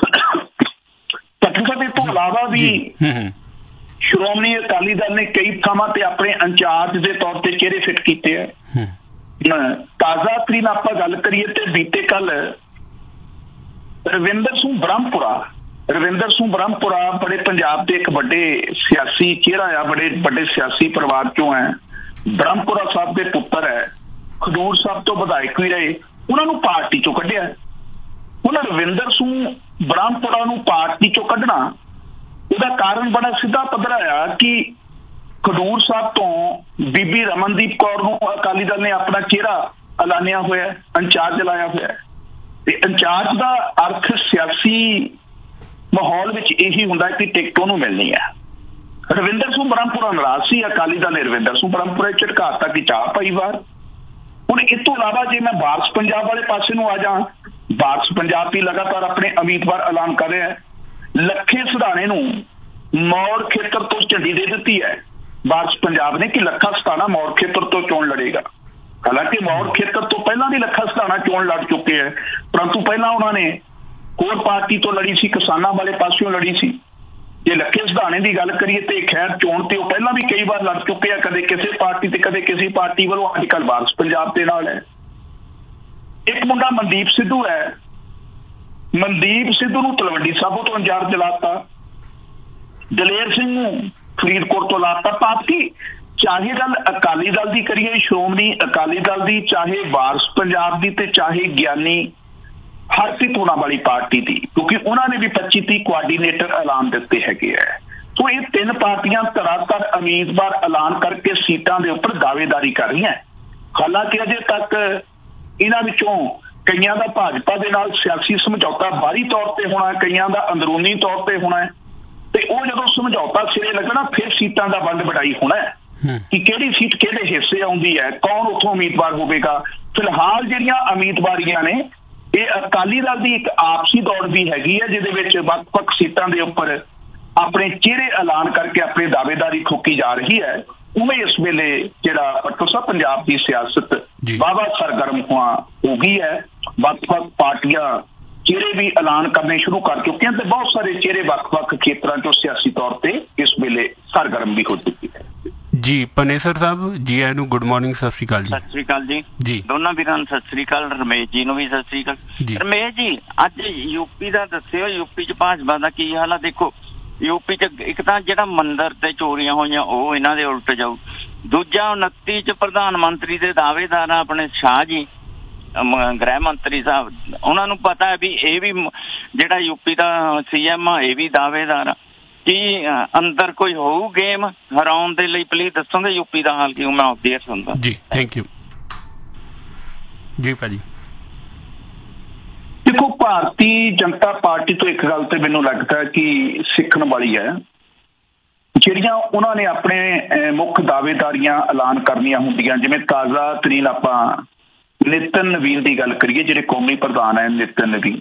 ਤਕਰੀਬਨ ਇਹ ਤੋਂ ਇਲਾਵਾ ਵੀ ਸ਼੍ਰੋਮਣੀ ਅਕਾਲੀ ਦਲ ਨੇ ਕਈ ਥਾਵਾਂ ਤੇ ਆਪਣੇ ਇੰਚਾਰਜ ਦੇ ਤੌਰ ਤੇ ਚਿਹਰੇ ਫਿੱਟ ਕੀਤੇ ਆ। ਤਾਜ਼ਾ ਤਰੀਨ ਆਪਾਂ ਗੱਲ ਕਰੀਏ ਤੇ ਬੀਤੇ ਕੱਲ ਰਵਿੰਦਰ ਸਿੰਘ ਬ੍ਰਹਮਪੁਰਾ ਰਵਿੰਦਰ ਸਿੰਘ ਬ੍ਰਹਮਪੁਰਾ ਬੜੇ ਪੰਜਾਬ ਦੇ ਇੱਕ ਵੱਡੇ ਸਿਆਸੀ ਚਿਹਰਾ ਆ, ਬੜੇ ਵੱਡੇ ਸਿਆਸੀ ਪਰਿਵਾਰ ਚੋਂ ਹੈ। ਬ੍ਰਹਮਪੁਰਾ ਸਾਹਿਬ ਦੇ ਪੁੱਤਰ ਹੈ, ਖਡੂਰ ਸਾਹਿਬ ਤੋਂ ਵਿਧਾਇਕ ਵੀ ਰਹੇ, ਉਹਨਾਂ ਨੂੰ ਪਾਰਟੀ ਚੋਂ ਕੱਢਿਆ। ਉਹਨਾਂ ਰਵਿੰਦਰ ਸਿੰਘ ਬ੍ਰਹਮਪੁਰਾ ਨੂੰ ਪਾਰਟੀ ਚੋਂ ਕੱਢਣਾ, ਉਹਦਾ ਕਾਰਨ ਬੜਾ ਸਿੱਧਾ ਪੱਧਰਾ ਆ ਕਿ ਖਡੂਰ ਸਾਹਿਬ ਤੋਂ ਬੀਬੀ ਰਮਨਦੀਪ ਕੌਰ ਨੂੰ ਅਕਾਲੀ ਦਲ ਨੇ ਆਪਣਾ ਚਿਹਰਾ ਐਲਾਨਿਆ ਹੋਇਆ, ਇੰਚਾਰਜ ਲਾਇਆ ਹੋਇਆ ਤੇ ਇੰਚਾਰਜ ਦਾ ਅਰਥ ਸਿਆਸੀ ਮਾਹੌਲ ਵਿੱਚ ਇਹੀ ਹੁੰਦਾ ਕਿ ਟਿਕਟ ਉਹਨੂੰ ਮਿਲਣੀ ਹੈ। ਰਵਿੰਦਰ ਸਿੰਘ ਬ੍ਰਹਮਪੁਰਾ ਨਾਰਾਜ਼ ਸੀ, ਅਕਾਲੀ ਦਲ ਨੇ ਰਵਿੰਦਰ ਸਿੰਘ ਬ੍ਰਹਮਪੁਰਾ ਝਟਕਾਤਾ ਕਿ ਚਾਹ ਪਾਈ ਵਾਰ। ਹੁਣ ਇਸ ਤੋਂ ਇਲਾਵਾ ਜੇ ਮੈਂ ਵਾਰਸ ਪੰਜਾਬ ਵਾਲੇ ਪਾਸੇ ਨੂੰ ਆ ਜਾ, ਵਾਰਸ ਪੰਜਾਬ ਵੀ ਲਗਾਤਾਰ ਆਪਣੇ ਉਮੀਦਵਾਰ ਐਲਾਨ ਕਰ ਰਿਹਾ। ਲੱਖੇ ਸਿਧਾਣੇ ਨੂੰ ਮੌੜ ਖੇਤਰ ਤੋਂ ਝੰਡੀ ਦੇ ਦਿੱਤੀ ਹੈ ਵਾਰਸ ਪੰਜਾਬ ਨੇ ਕਿ ਲੱਖਾ ਸਿਧਾਣਾ ਮੌੜ ਖੇਤਰ ਤੋਂ ਚੋਣ ਲੜੇਗਾ। ਹਾਲਾਂਕਿ ਮੌੜ ਖੇਤਰ ਤੋਂ ਪਹਿਲਾਂ ਵੀ ਲੱਖਾ ਸਿਧਾਣਾ ਚੋਣ ਲੜ ਚੁੱਕੇ ਹੈ, ਪਰੰਤੂ ਪਹਿਲਾਂ ਉਹਨਾਂ ਨੇ ਹੋਰ ਪਾਰਟੀ ਤੋਂ ਲੜੀ ਸੀ, ਕਿਸਾਨਾਂ ਵਾਲੇ ਪਾਸਿਓਂ ਲੜੀ ਸੀ। ਜੇ ਲੱਖੇ ਸਿਧਾਣੇ ਦੀ ਗੱਲ ਕਰੀਏ ਤੇ ਖੈਰ ਚੋਣ ਤੇ ਉਹ ਪਹਿਲਾਂ ਵੀ ਕਈ ਵਾਰ ਲੜ ਚੁੱਕੇ ਆ, ਕਦੇ ਕਿਸੇ ਪਾਰਟੀ ਤੇ ਕਦੇ ਕਿਸੇ ਪਾਰਟੀ ਵੱਲੋਂ। ਅੱਜ ਕੱਲ੍ਹ ਵਾਰਸ ਪੰਜਾਬ ਦੇ ਨਾਲ ਹੈ। ਇੱਕ ਮੁੰਡਾ ਮਨਦੀਪ ਸਿੱਧੂ ਹੈ, ਮਨਦੀਪ ਸਿੱਧੂ ਨੂੰ ਤਲਵੰਡੀ ਸਾਬੋ ਤੋਂ ਇੰਚਾਰਜ ਲਾਤਾ, ਦਲੇਰ ਸਿੰਘ ਨੂੰ ਫਰੀਦਕੋਟ ਤੋਂ ਲਾਤਾ। ਬਾਕੀ ਚਾਹੇ ਗੱਲ ਅਕਾਲੀ ਦਲ ਦੀ ਕਰੀਏ, ਸ਼੍ਰੋਮਣੀ ਅਕਾਲੀ ਦਲ ਦੀ, ਚਾਹੇ ਵਾਰਸ ਪੰਜਾਬ ਦੀ ਤੇ ਚਾਹੇ ਗਿਆਨੀ ਹਰਪ੍ਰੀਤ ਹੋਣਾ ਵਾਲੀ ਪਾਰਟੀ ਦੀ, ਕਿਉਂਕਿ ਉਹਨਾਂ ਨੇ ਵੀ ਪੱਚੀ ਤੀਹ ਕੋਆਰਡੀਨੇਟਰ ਐਲਾਨ ਦਿੱਤੇ ਹੈਗੇ ਹੈ। ਸੋ ਇਹ ਤਿੰਨ ਪਾਰਟੀਆਂ ਧੜਾਧੜ ਉਮੀਦਵਾਰ ਐਲਾਨ ਕਰਕੇ ਸੀਟਾਂ ਦੇ ਉੱਪਰ ਦਾਅਵੇਦਾਰੀ ਕਰ ਰਹੀਆਂ। ਹਾਲਾਂਕਿ ਅਜੇ ਤੱਕ ਇਹਨਾਂ ਵਿੱਚੋਂ ਕਈਆਂ ਦਾ ਭਾਜਪਾ ਦੇ ਨਾਲ ਸਿਆਸੀ ਸਮਝੌਤਾ ਬਾਹਰੀ ਤੌਰ ਤੇ ਹੋਣਾ, ਕਈਆਂ ਦਾ ਅੰਦਰੂਨੀ ਤੌਰ ਤੇ ਹੋਣਾ ਹੈ, ਤੇ ਉਹ ਜਦੋਂ ਸਮਝੌਤਾ ਸਿਰੇ ਲੱਗਣਾ ਫਿਰ ਸੀਟਾਂ ਦਾ ਵੰਡ ਵਡਾਈ ਹੋਣਾ ਹੈ ਕਿ ਕਿਹੜੀ ਸੀਟ ਕਿਹੜੇ ਹਿੱਸੇ ਆਉਂਦੀ ਹੈ, ਕੌਣ ਉੱਥੋਂ ਉਮੀਦਵਾਰ ਹੋਵੇਗਾ। ਫਿਲਹਾਲ ਜਿਹੜੀਆਂ ਉਮੀਦਵਾਰੀਆਂ ਨੇ ਇਹ ਅਕਾਲੀ ਦਲ ਦੀ ਇੱਕ ਆਪਸੀ ਦੌੜ ਵੀ ਹੈਗੀ ਹੈ, ਜਿਹਦੇ ਵਿੱਚ ਵੱਖ-ਵੱਖ ਸੀਟਾਂ ਦੇ ਉੱਪਰ ਆਪਣੇ ਚਿਹਰੇ ਐਲਾਨ ਕਰਕੇ ਆਪਣੀ ਦਾਅਵੇਦਾਰੀ ਠੋਕੀ ਜਾ ਰਹੀ ਹੈ। ਉਵੇਂ ਇਸ ਵੇਲੇ ਜਿਹੜਾ ਪੱਟੋ ਸਾਹਿਬ ਪੰਜਾਬ ਦੀ ਸਿਆਸਤ ਵਾਹਵਾ ਸਰਗਰਮ ਹੋਆ ਹੋ ਗਈ ਹੈ। ਵੱਖ-ਵੱਖ ਪਾਰਟੀਆਂ ਚਿਹਰੇ ਵੀ ਐਲਾਨ ਕਰਨੇ ਸ਼ੁਰੂ ਕਰ ਚੁੱਕੀਆਂ ਤੇ ਬਹੁਤ ਸਾਰੇ ਚਿਹਰੇ ਵੱਖ-ਵੱਖ ਖੇਤਰਾਂ ਤੋਂ ਸਿਆਸੀ ਤੌਰ ਤੇ ਇਸ ਵੇਲੇ ਸਰਗਰਮ ਵੀ ਹੋ ਚੁੱਕੀ ਹੈ। ਜੀ ਪਨੇਸਰ ਸਾਹਿਬ ਜੀ ਆਇਆਂ ਨੂੰ, ਗੁੱਡ ਮਾਰਨਿੰਗ, ਸਤਿ ਸ਼੍ਰੀ ਅਕਾਲ ਜੀ। ਸਤਿ ਸ਼੍ਰੀ ਅਕਾਲ ਜੀ ਜੀ ਦੋਨਾਂ ਵੀਰਾਂ ਨੂੰ ਸਤਿ ਸ਼੍ਰੀ ਅਕਾਲ, ਰਮੇਸ਼ ਜੀ ਨੂੰ ਵੀ ਸਤਿ ਸ਼੍ਰੀ ਅਕਾਲ। ਰਮੇਸ਼ ਜੀ ਅੱਜ ਯੂਪੀ ਦਾ ਦੱਸਿਓ, ਯੂਪੀ ਚ ਭਾਜਪਾ ਦਾ ਕੀ ਹਾਲ ਆ? ਦੇਖੋ ਯੂਪੀ ਚ ਇੱਕ ਤਾਂ ਜਿਹੜਾ ਮੰਦਿਰ ਤੇ ਚੋਰੀਆਂ ਹੋਈਆਂ ਉਹ ਇਹਨਾਂ ਦੇ ਉਲਟ ਜਾਊ, ਦੂਜਾ ਉਨੱਤੀ ਚ ਪ੍ਰਧਾਨ ਮੰਤਰੀ ਦੇ ਦਾਅਵੇਦਾਰ ਆ ਆਪਣੇ ਸ਼ਾਹ ਜੀ ਗ੍ਰਹਿ ਮੰਤਰੀ ਸਾਹਿਬ, ਉਹਨਾਂ ਨੂੰ ਪਤਾ ਹੈ ਵੀ ਇਹ ਵੀ ਜਿਹੜਾ ਯੂਪੀ ਦਾ ਸੀ ਐਮ ਆ ਇਹ ਵੀ ਦਾਅਵੇਦਾਰ ਆ। ਕੀ ਅੰਦਰ ਕੋਈ ਹੋਊ ਗੇਮ ਹਰਾਉਣ ਦੇ ਲਈ? ਪਲੀਜ਼ ਦੱਸੋਗੇ ਯੂਪੀ ਦਾ ਹਾਲ ਕਿਉਂ? ਮੈਂ ਆਬਵੀਅਸ ਸੁਣਦਾ ਜੀ। ਥੈਂਕ ਯੂ ਜੀ ਭਾਜੀ। ਦੇਖੋ ਭਾਰਤੀ ਜਨਤਾ ਪਾਰਟੀ ਤੋਂ ਇੱਕ ਗੱਲ ਤੇ ਮੈਨੂੰ ਲੱਗਦਾ ਕਿ ਸਿੱਖਣ ਵਾਲੀ ਹੈ। ਜਿਹੜੀਆਂ ਉਹਨਾਂ ਨੇ ਆਪਣੇ ਮੁੱਖ ਦਾਅਵੇਦਾਰੀਆਂ ਐਲਾਨ ਕਰਨੀਆਂ ਹੁੰਦੀਆਂ, ਜਿਵੇਂ ਤਾਜ਼ਾ ਤਰੀਨ ਆਪਾਂ ਨਿਤਨ ਨਵੀਨ ਦੀ ਗੱਲ ਕਰੀਏ, ਜਿਹੜੇ ਕੌਮੀ ਪ੍ਰਧਾਨ ਹੈ ਨਿਤਨ ਨਵੀਨ,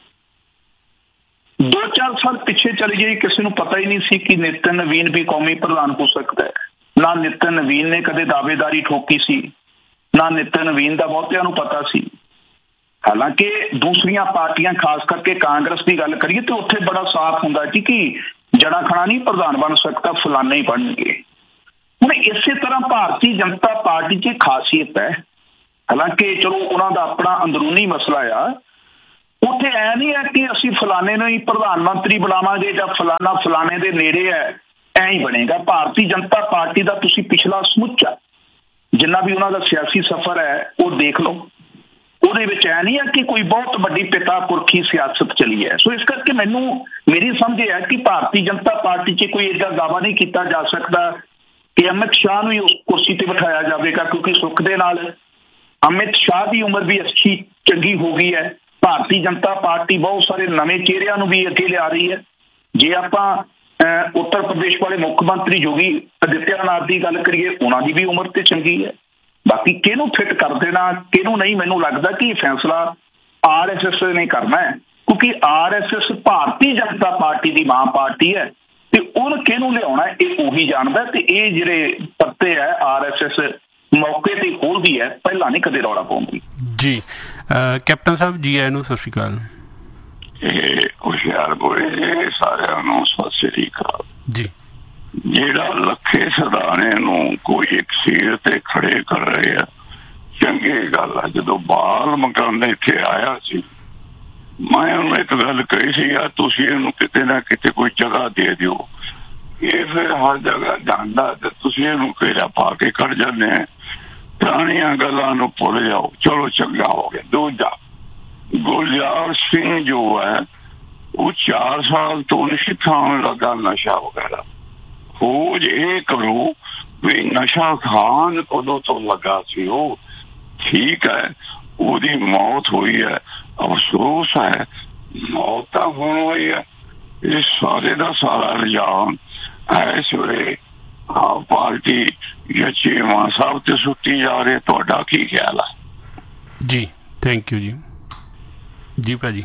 ਦੋ ਚਾਰ ਸਾਲ ਪਿੱਛੇ ਚਲੀ ਜਾਈ ਕਿਸੇ ਨੂੰ ਪਤਾ ਹੀ ਨਹੀਂ ਸੀ ਕਿ ਨਿਤਨ ਨਵੀਨ ਵੀ ਕੌਮੀ ਪ੍ਰਧਾਨ ਹੋ ਸਕਦਾ ਹੈ। ਨਾ ਨਿਤਨ ਨਵੀਨ ਨੇ ਕਦੇ ਦਾਅਵੇਦਾਰੀ ਠੋਕੀ ਸੀ, ਨਾ ਨਿਤਨ ਨਵੀਨ ਦਾ ਬਹੁਤਿਆਂ ਨੂੰ ਪਤਾ ਸੀ। ਹਾਲਾਂਕਿ ਦੂਸਰੀਆਂ ਪਾਰਟੀਆਂ ਖਾਸ ਕਰਕੇ ਕਾਂਗਰਸ ਦੀ ਗੱਲ ਕਰੀਏ ਤੇ ਉੱਥੇ ਬੜਾ ਸਾਫ਼ ਹੁੰਦਾ ਜੀ ਕਿ ਜਣਾ ਖਣਾ ਨਹੀਂ ਪ੍ਰਧਾਨ ਬਣ ਸਕਦਾ, ਫਲਾਨੇ ਹੀ ਬਣਨਗੇ। ਹੁਣ ਇਸੇ ਤਰ੍ਹਾਂ ਭਾਰਤੀ ਜਨਤਾ ਪਾਰਟੀ 'ਚ ਖਾਸੀਅਤ ਹੈ, ਹਾਲਾਂਕਿ ਚਲੋ ਉਹਨਾਂ ਦਾ ਆਪਣਾ ਅੰਦਰੂਨੀ ਮਸਲਾ ਆ, ਉੱਥੇ ਐ ਨਹੀਂ ਹੈ ਕਿ ਅਸੀਂ ਫਲਾਣੇ ਨੂੰ ਹੀ ਪ੍ਰਧਾਨ ਮੰਤਰੀ ਬਣਾਵਾਂਗੇ ਜਾਂ ਫਲਾਣਾ ਫਲਾਣੇ ਦੇ ਨੇੜੇ ਹੈ ਐ ਹੀ ਬਣੇਗਾ। ਭਾਰਤੀ ਜਨਤਾ ਪਾਰਟੀ ਦਾ ਤੁਸੀਂ ਪਿਛਲਾ ਸਮੁੱਚਾ ਜਿੰਨਾ ਵੀ ਉਹਨਾਂ ਦਾ ਸਿਆਸੀ ਸਫ਼ਰ ਹੈ ਉਹ ਦੇਖ ਲਓ, ਉਹਦੇ ਵਿੱਚ ਐ ਨਹੀਂ ਹੈ ਕਿ ਕੋਈ ਬਹੁਤ ਵੱਡੀ ਪਿਤਾ ਪੁਰਖੀ ਸਿਆਸਤ ਚਲੀ ਹੈ। ਸੋ ਇਸ ਕਰਕੇ ਮੈਨੂੰ ਮੇਰੀ ਸਮਝ ਇਹ ਹੈ ਕਿ ਭਾਰਤੀ ਜਨਤਾ ਪਾਰਟੀ 'ਚ ਕੋਈ ਏਡਾ ਦਾਅਵਾ ਨਹੀਂ ਕੀਤਾ ਜਾ ਸਕਦਾ ਕਿ ਅਮਿਤ ਸ਼ਾਹ ਨੂੰ ਹੀ ਉਸ ਕੁਰਸੀ ਤੇ ਬਿਠਾਇਆ ਜਾਵੇਗਾ, ਕਿਉਂਕਿ ਸੁੱਖ ਦੇ ਨਾਲ ਅਮਿਤ ਸ਼ਾਹ ਦੀ ਉਮਰ ਵੀ ਅੱਛੀ ਚੰਗੀ ਹੋ ਗਈ ਹੈ। ਭਾਰਤੀ ਜਨਤਾ ਪਾਰਟੀ ਬਹੁਤ ਸਾਰੇ ਨਵੇਂ ਚਿਹਰਿਆਂ ਨੂੰ ਵੀ ਅੱਗੇ ਲਿਆ ਰਹੀ ਹੈ। ਜੇ ਆਪਾਂ ਉੱਤਰ ਪ੍ਰਦੇਸ਼ ਵਾਲੇ ਮੁੱਖ ਮੰਤਰੀ ਯੋਗੀ ਆਦਿੱਤਿਆਨਾਥ ਦੀ ਗੱਲ ਕਰੀਏ, ਉਹਨਾਂ ਦੀ ਵੀ ਉਮਰ ਤੇ ਚੰਗੀ ਹੈ। ਬਾਕੀ ਕਿਹਨੂੰ ਫਿੱਟ ਕਰ ਦੇਣਾ ਕਿਹਨੂੰ ਨਹੀਂ, ਮੈਨੂੰ ਲੱਗਦਾ ਕਿ ਇਹ ਫੈਸਲਾ ਆਰ ਐਸ ਐਸ ਨੇ ਕਰਨਾ ਹੈ, ਕਿਉਂਕਿ R S S Bharatiya Janata party ਦੀ ਮਾਂ ਪਾਰਟੀ ਹੈ ਤੇ ਉਹਨੂੰ ਕਿਹਨੂੰ ਲਿਆਉਣਾ ਇਹ ਉਹੀ ਜਾਣਦਾ। ਤੇ ਇਹ ਜਿਹੜੇ ਪੱਤੇ ਹੈ ਆਰ ਐਸ ਐਸ ਮੌਕੇ ਤੇ ਖੋਲਦੀ ਹੈ, ਪਹਿਲਾਂ ਨਹੀਂ ਕਦੇ ਰੌਲਾ ਪਾਉਂਦੀ। ਜੀ ਕੈਪਟਨ ਸਾਹਿਬ ਜੀ ਆਇਆਂ ਨੂੰ, ਸਤਿ ਸ਼੍ਰੀ ਅਕਾਲ। ਇਹ ਹੁਸ਼ਿਆਰਪੁਰ ਜੀ ਸਾਰਿਆਂ ਨੂੰ ਸਤਿ ਸ਼੍ਰੀ ਅਕਾਲ ਜੀ। ਜਿਹੜਾ ਲੱਖੇ ਸਦਾਨੇ ਨੂੰ ਕੋਈ ਇੱਕ ਸੀਟ ਤੇ ਖੜੇ ਕਰ ਰਹੇ ਆ, ਚੰਗੀ ਗੱਲ ਆ। ਜਦੋਂ ਬਾਲ ਮਕਾਨ ਇੱਥੇ ਆਇਆ ਸੀ ਮੈਂ ਉਹਨੂੰ ਇੱਕ ਗੱਲ ਕਹੀ ਸੀ, ਯਾਰ ਤੁਸੀਂ ਇਹਨੂੰ ਕਿਤੇ ਨਾ ਕਿਤੇ ਕੋਈ ਜਗ੍ਹਾ ਦੇ ਦਿਓ। ਇਹ ਫਿਰ ਹਰ ਜਗ੍ਹਾ ਜਾਂਦਾ ਤੇ ਤੁਸੀਂ ਇਹਨੂੰ ਘੇਰਾ ਪਾ ਕੇ ਕੱਢ ਜਾਂਦੇ ਆ, ਪੁਰਾਣੀਆਂ ਗੱਲਾਂ ਨੂੰ ਭੁੱਲ ਜਾਓ। ਚਲੋ ਚੰਗਾ ਹੋ ਗਿਆ। ਦੂਜਾ ਗੁਲਜ਼ਾਰ ਸਿੰਘ ਜੋ ਹੈ ਉਹ ਚਾਰ ਸਾਲ ਤੋਂ ਨਹੀਂ ਖਾਣ ਲੱਗਾ ਨਸ਼ਾ ਵਗੈਰਾ। ਖੋਜ ਇਹ ਕਰੋ ਵੀ ਨਸ਼ਾ ਖਾਣ ਕਦੋਂ ਤੋਂ ਲੱਗਾ ਸੀ ਉਹ, ਠੀਕ ਹੈ ਉਹਦੀ ਮੌਤ ਹੋਈ ਹੈ, ਅਫਸੋਸ ਹੈ ਮੌਤ ਤਾਂ ਹੁਣ ਹੋਈ ਹੈ। ਇਹ ਸਾਰੇ ਦਾ ਸਾਰਾ ਰੁਝਾਨ ਇਸ ਵੇਲੇ ਆਪ ਪਾਰਟੀ ਜਾਂ ਚੀਮਾ ਸਾਹਿਬ ਤੇ ਸੁੱਟੀ ਜਾ ਰਹੇ। ਤੁਹਾਡਾ ਕੀ ਖਿਆਲ ਹੈ? ਜੀ ਥੈਂਕ ਯੂ ਜੀ। ਜੀ ਭਾਜੀ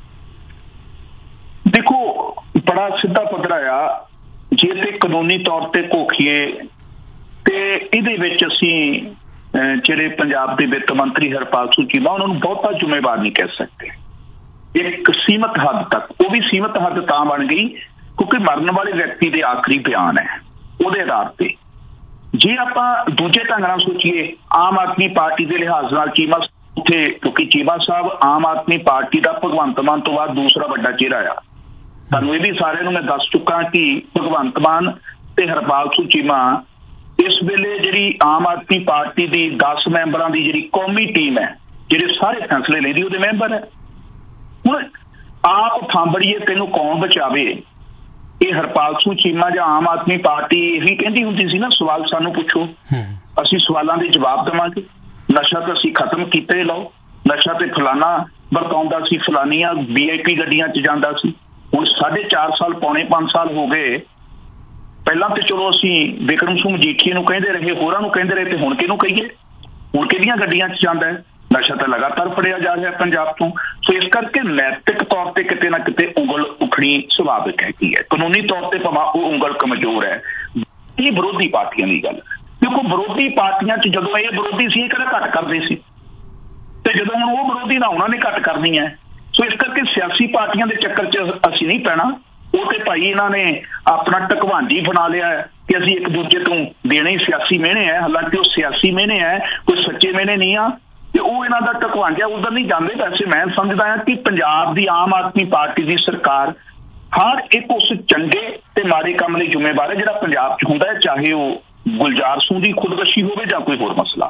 ਦੇਖੋ ਬੜਾ ਸਿੱਧਾ ਪੱਧਰਾ ਆ, ਜੇ ਤੇ ਕਾਨੂੰਨੀ ਤੌਰ ਤੇ ਘੋਖੀਏ ਤੇ ਇਹਦੇ ਵਿੱਚ ਅਸੀਂ ਜਿਹੜੇ ਪੰਜਾਬ ਦੇ ਵਿੱਤ ਮੰਤਰੀ ਹਰਪਾਲ ਸਿੰਘ ਚੀਮਾ ਉਹਨਾਂ ਨੂੰ ਬਹੁਤਾ ਜ਼ਿੰਮੇਵਾਰ ਨਹੀਂ ਕਹਿ ਸਕਦੇ। ਇੱਕ ਸੀਮਤ ਹੱਦ ਤੱਕ, ਉਹ ਵੀ ਸੀਮਤ ਹੱਦ ਤਾਂ ਬਣ ਗਈ ਕਿਉਂਕਿ ਮਰਨ ਵਾਲੇ ਵਿਅਕਤੀ ਦੇ ਆਖਰੀ ਬਿਆਨ ਹੈ ਉਹਦੇ ਆਧਾਰ ਤੇ। ਜੇ ਆਪਾਂ ਦੂਜੇ ਢੰਗ ਨਾਲ ਸੋਚੀਏ ਆਮ ਆਦਮੀ ਪਾਰਟੀ ਦੇ ਲਿਹਾਜ਼ ਨਾਲ ਚੀਮਾ ਉੱਥੇ, ਕਿਉਂਕਿ ਚੀਮਾ ਸਾਹਿਬ ਆਮ ਆਦਮੀ ਪਾਰਟੀ ਦਾ ਭਗਵੰਤ ਮਾਨ ਤੋਂ ਬਾਅਦ ਦੂਸਰਾ ਵੱਡਾ ਚਿਹਰਾ ਆ। ਤੁਹਾਨੂੰ ਇਹ ਵੀ ਸਾਰਿਆਂ ਨੂੰ ਮੈਂ ਦੱਸ ਚੁੱਕਾ ਕਿ ਭਗਵੰਤ ਮਾਨ ਤੇ ਹਰਪਾਲ ਸਿੰਘ ਚੀਮਾ ਇਸ ਵੇਲੇ ਜਿਹੜੀ ਆਮ ਆਦਮੀ ਪਾਰਟੀ ਦੀ ਦਸ ਮੈਂਬਰਾਂ ਦੀ ਜਿਹੜੀ ਕੌਮੀ ਟੀਮ ਹੈ, ਜਿਹੜੇ ਸਾਰੇ ਫੈਸਲੇ ਲੈਂਦੀ ਉਹਦੇ ਮੈਂਬਰ ਹੈ। ਹੁਣ ਆਪ ਫਾਂਬੜੀਏ ਤੈਨੂੰ ਕੌਣ ਬਚਾਵੇ, ਇਹ ਹਰਪਾਲ ਸਿੰਘ ਚੀਮਾ ਜਾਂ ਆਮ ਆਦਮੀ ਪਾਰਟੀ ਇਹੀ ਕਹਿੰਦੀ ਹੁੰਦੀ ਸੀ ਨਾ, ਸਵਾਲ ਸਾਨੂੰ ਪੁੱਛੋ ਅਸੀਂ ਸਵਾਲਾਂ ਦੇ ਜਵਾਬ ਦੇਵਾਂਗੇ, ਨਸ਼ਾ ਤਾਂ ਅਸੀਂ ਖਤਮ ਕੀਤਾ ਹੀ ਲਾਓ। ਨਸ਼ਾ ਤੇ ਫਲਾਨਾ ਵਰਤਾਉਂਦਾ ਸੀ, ਫਲਾਨੀਆਂ ਵੀ ਆਈ ਪੀ ਗੱਡੀਆਂ 'ਚ ਜਾਂਦਾ ਸੀ। ਹੁਣ ਸਾਢੇ ਚਾਰ ਸਾਲ ਪੌਣੇ ਪੰਜ ਸਾਲ ਹੋ ਗਏ। ਪਹਿਲਾਂ ਤੇ ਚਲੋ ਅਸੀਂ ਬਿਕਰਮ ਸਿੰਘ ਮਜੀਠੀਏ ਨੂੰ ਕਹਿੰਦੇ ਰਹੇ, ਹੋਰਾਂ ਨੂੰ ਕਹਿੰਦੇ ਰਹੇ, ਤੇ ਹੁਣ ਕਿਹਨੂੰ ਕਹੀਏ? ਹੁਣ ਕਿਹੜੀਆਂ ਗੱਡੀਆਂ 'ਚ ਜਾਂਦਾ ਹੈ? ਨਸ਼ਾ ਤਾਂ ਲਗਾਤਾਰ ਫੜਿਆ ਜਾ ਰਿਹਾ ਪੰਜਾਬ ਤੋਂ। ਸੋ ਇਸ ਕਰਕੇ ਨੈਤਿਕ ਤੌਰ ਤੇ ਕਿਤੇ ਨਾ ਕਿਤੇ ਉਂਗਲ ਉੱਠਣੀ ਸੁਭਾਵਿਕ ਹੈਗੀ ਹੈ। ਕਾਨੂੰਨੀ ਤੌਰ ਤੇ ਭਾਵੇਂ ਉਹ ਉਂਗਲ ਕਮਜ਼ੋਰ ਹੈ। ਇਹ ਵਿਰੋਧੀ ਪਾਰਟੀਆਂ ਦੀ ਗੱਲ। ਦੇਖੋ, ਵਿਰੋਧੀ ਪਾਰਟੀਆਂ 'ਚ ਜਦੋਂ ਇਹ ਵਿਰੋਧੀ ਸੀ, ਇਹ ਕਿਹੜਾ ਘੱਟ ਕਰਦੇ ਸੀ, ਤੇ ਜਦੋਂ ਹੁਣ ਉਹ ਵਿਰੋਧੀ ਨਾ ਉਹਨਾਂ ਨੇ ਘੱਟ ਕਰਨੀ ਹੈ। ਸੋ ਇਸ ਕਰਕੇ ਸਿਆਸੀ ਪਾਰਟੀਆਂ ਦੇ ਚੱਕਰ 'ਚ ਅਸੀਂ ਨਹੀਂ ਪੈਣਾ। ਉਹ ਤੇ ਭਾਈ ਇਹਨਾਂ ਨੇ ਆਪਣਾ ਢਕਵਾਂਜੀ ਬਣਾ ਲਿਆ ਹੈ ਕਿ ਅਸੀਂ ਇੱਕ ਦੂਜੇ ਤੋਂ ਦੇਣੇ ਹੀ ਸਿਆਸੀ ਮਿਹਣੇ ਹੈ। ਹਾਲਾਂਕਿ ਉਹ ਸਿਆਸੀ ਮਿਹਣੇ ਹੈ, ਕੋਈ ਸੱਚੇ ਮਿਹਣੇ ਨਹੀਂ ਆ, ਤੇ ਉਹ ਇਹਨਾਂ ਦਾ ਢਕਵਾਂਜਾ ਉਧਰ ਨਹੀਂ ਜਾਂਦੇ। ਵੈਸੇ ਮੈਂ ਸਮਝਦਾ ਹਾਂ ਕਿ ਪੰਜਾਬ ਦੀ ਆਮ ਆਦਮੀ ਪਾਰਟੀ ਦੀ ਸਰਕਾਰ ਹਰ ਇੱਕ ਉਸ ਚੰਗੇ ਤੇ ਮਾੜੇ ਕੰਮ ਲਈ ਜ਼ਿੰਮੇਵਾਰ ਹੈ ਜਿਹੜਾ ਪੰਜਾਬ 'ਚ ਹੁੰਦਾ ਹੈ, ਚਾਹੇ ਉਹ ਗੁਲਜ਼ਾਰ ਸਿੰਘ ਦੀ ਖੁਦਕਸ਼ੀ ਹੋਵੇ ਜਾਂ ਕੋਈ ਹੋਰ ਮਸਲਾ।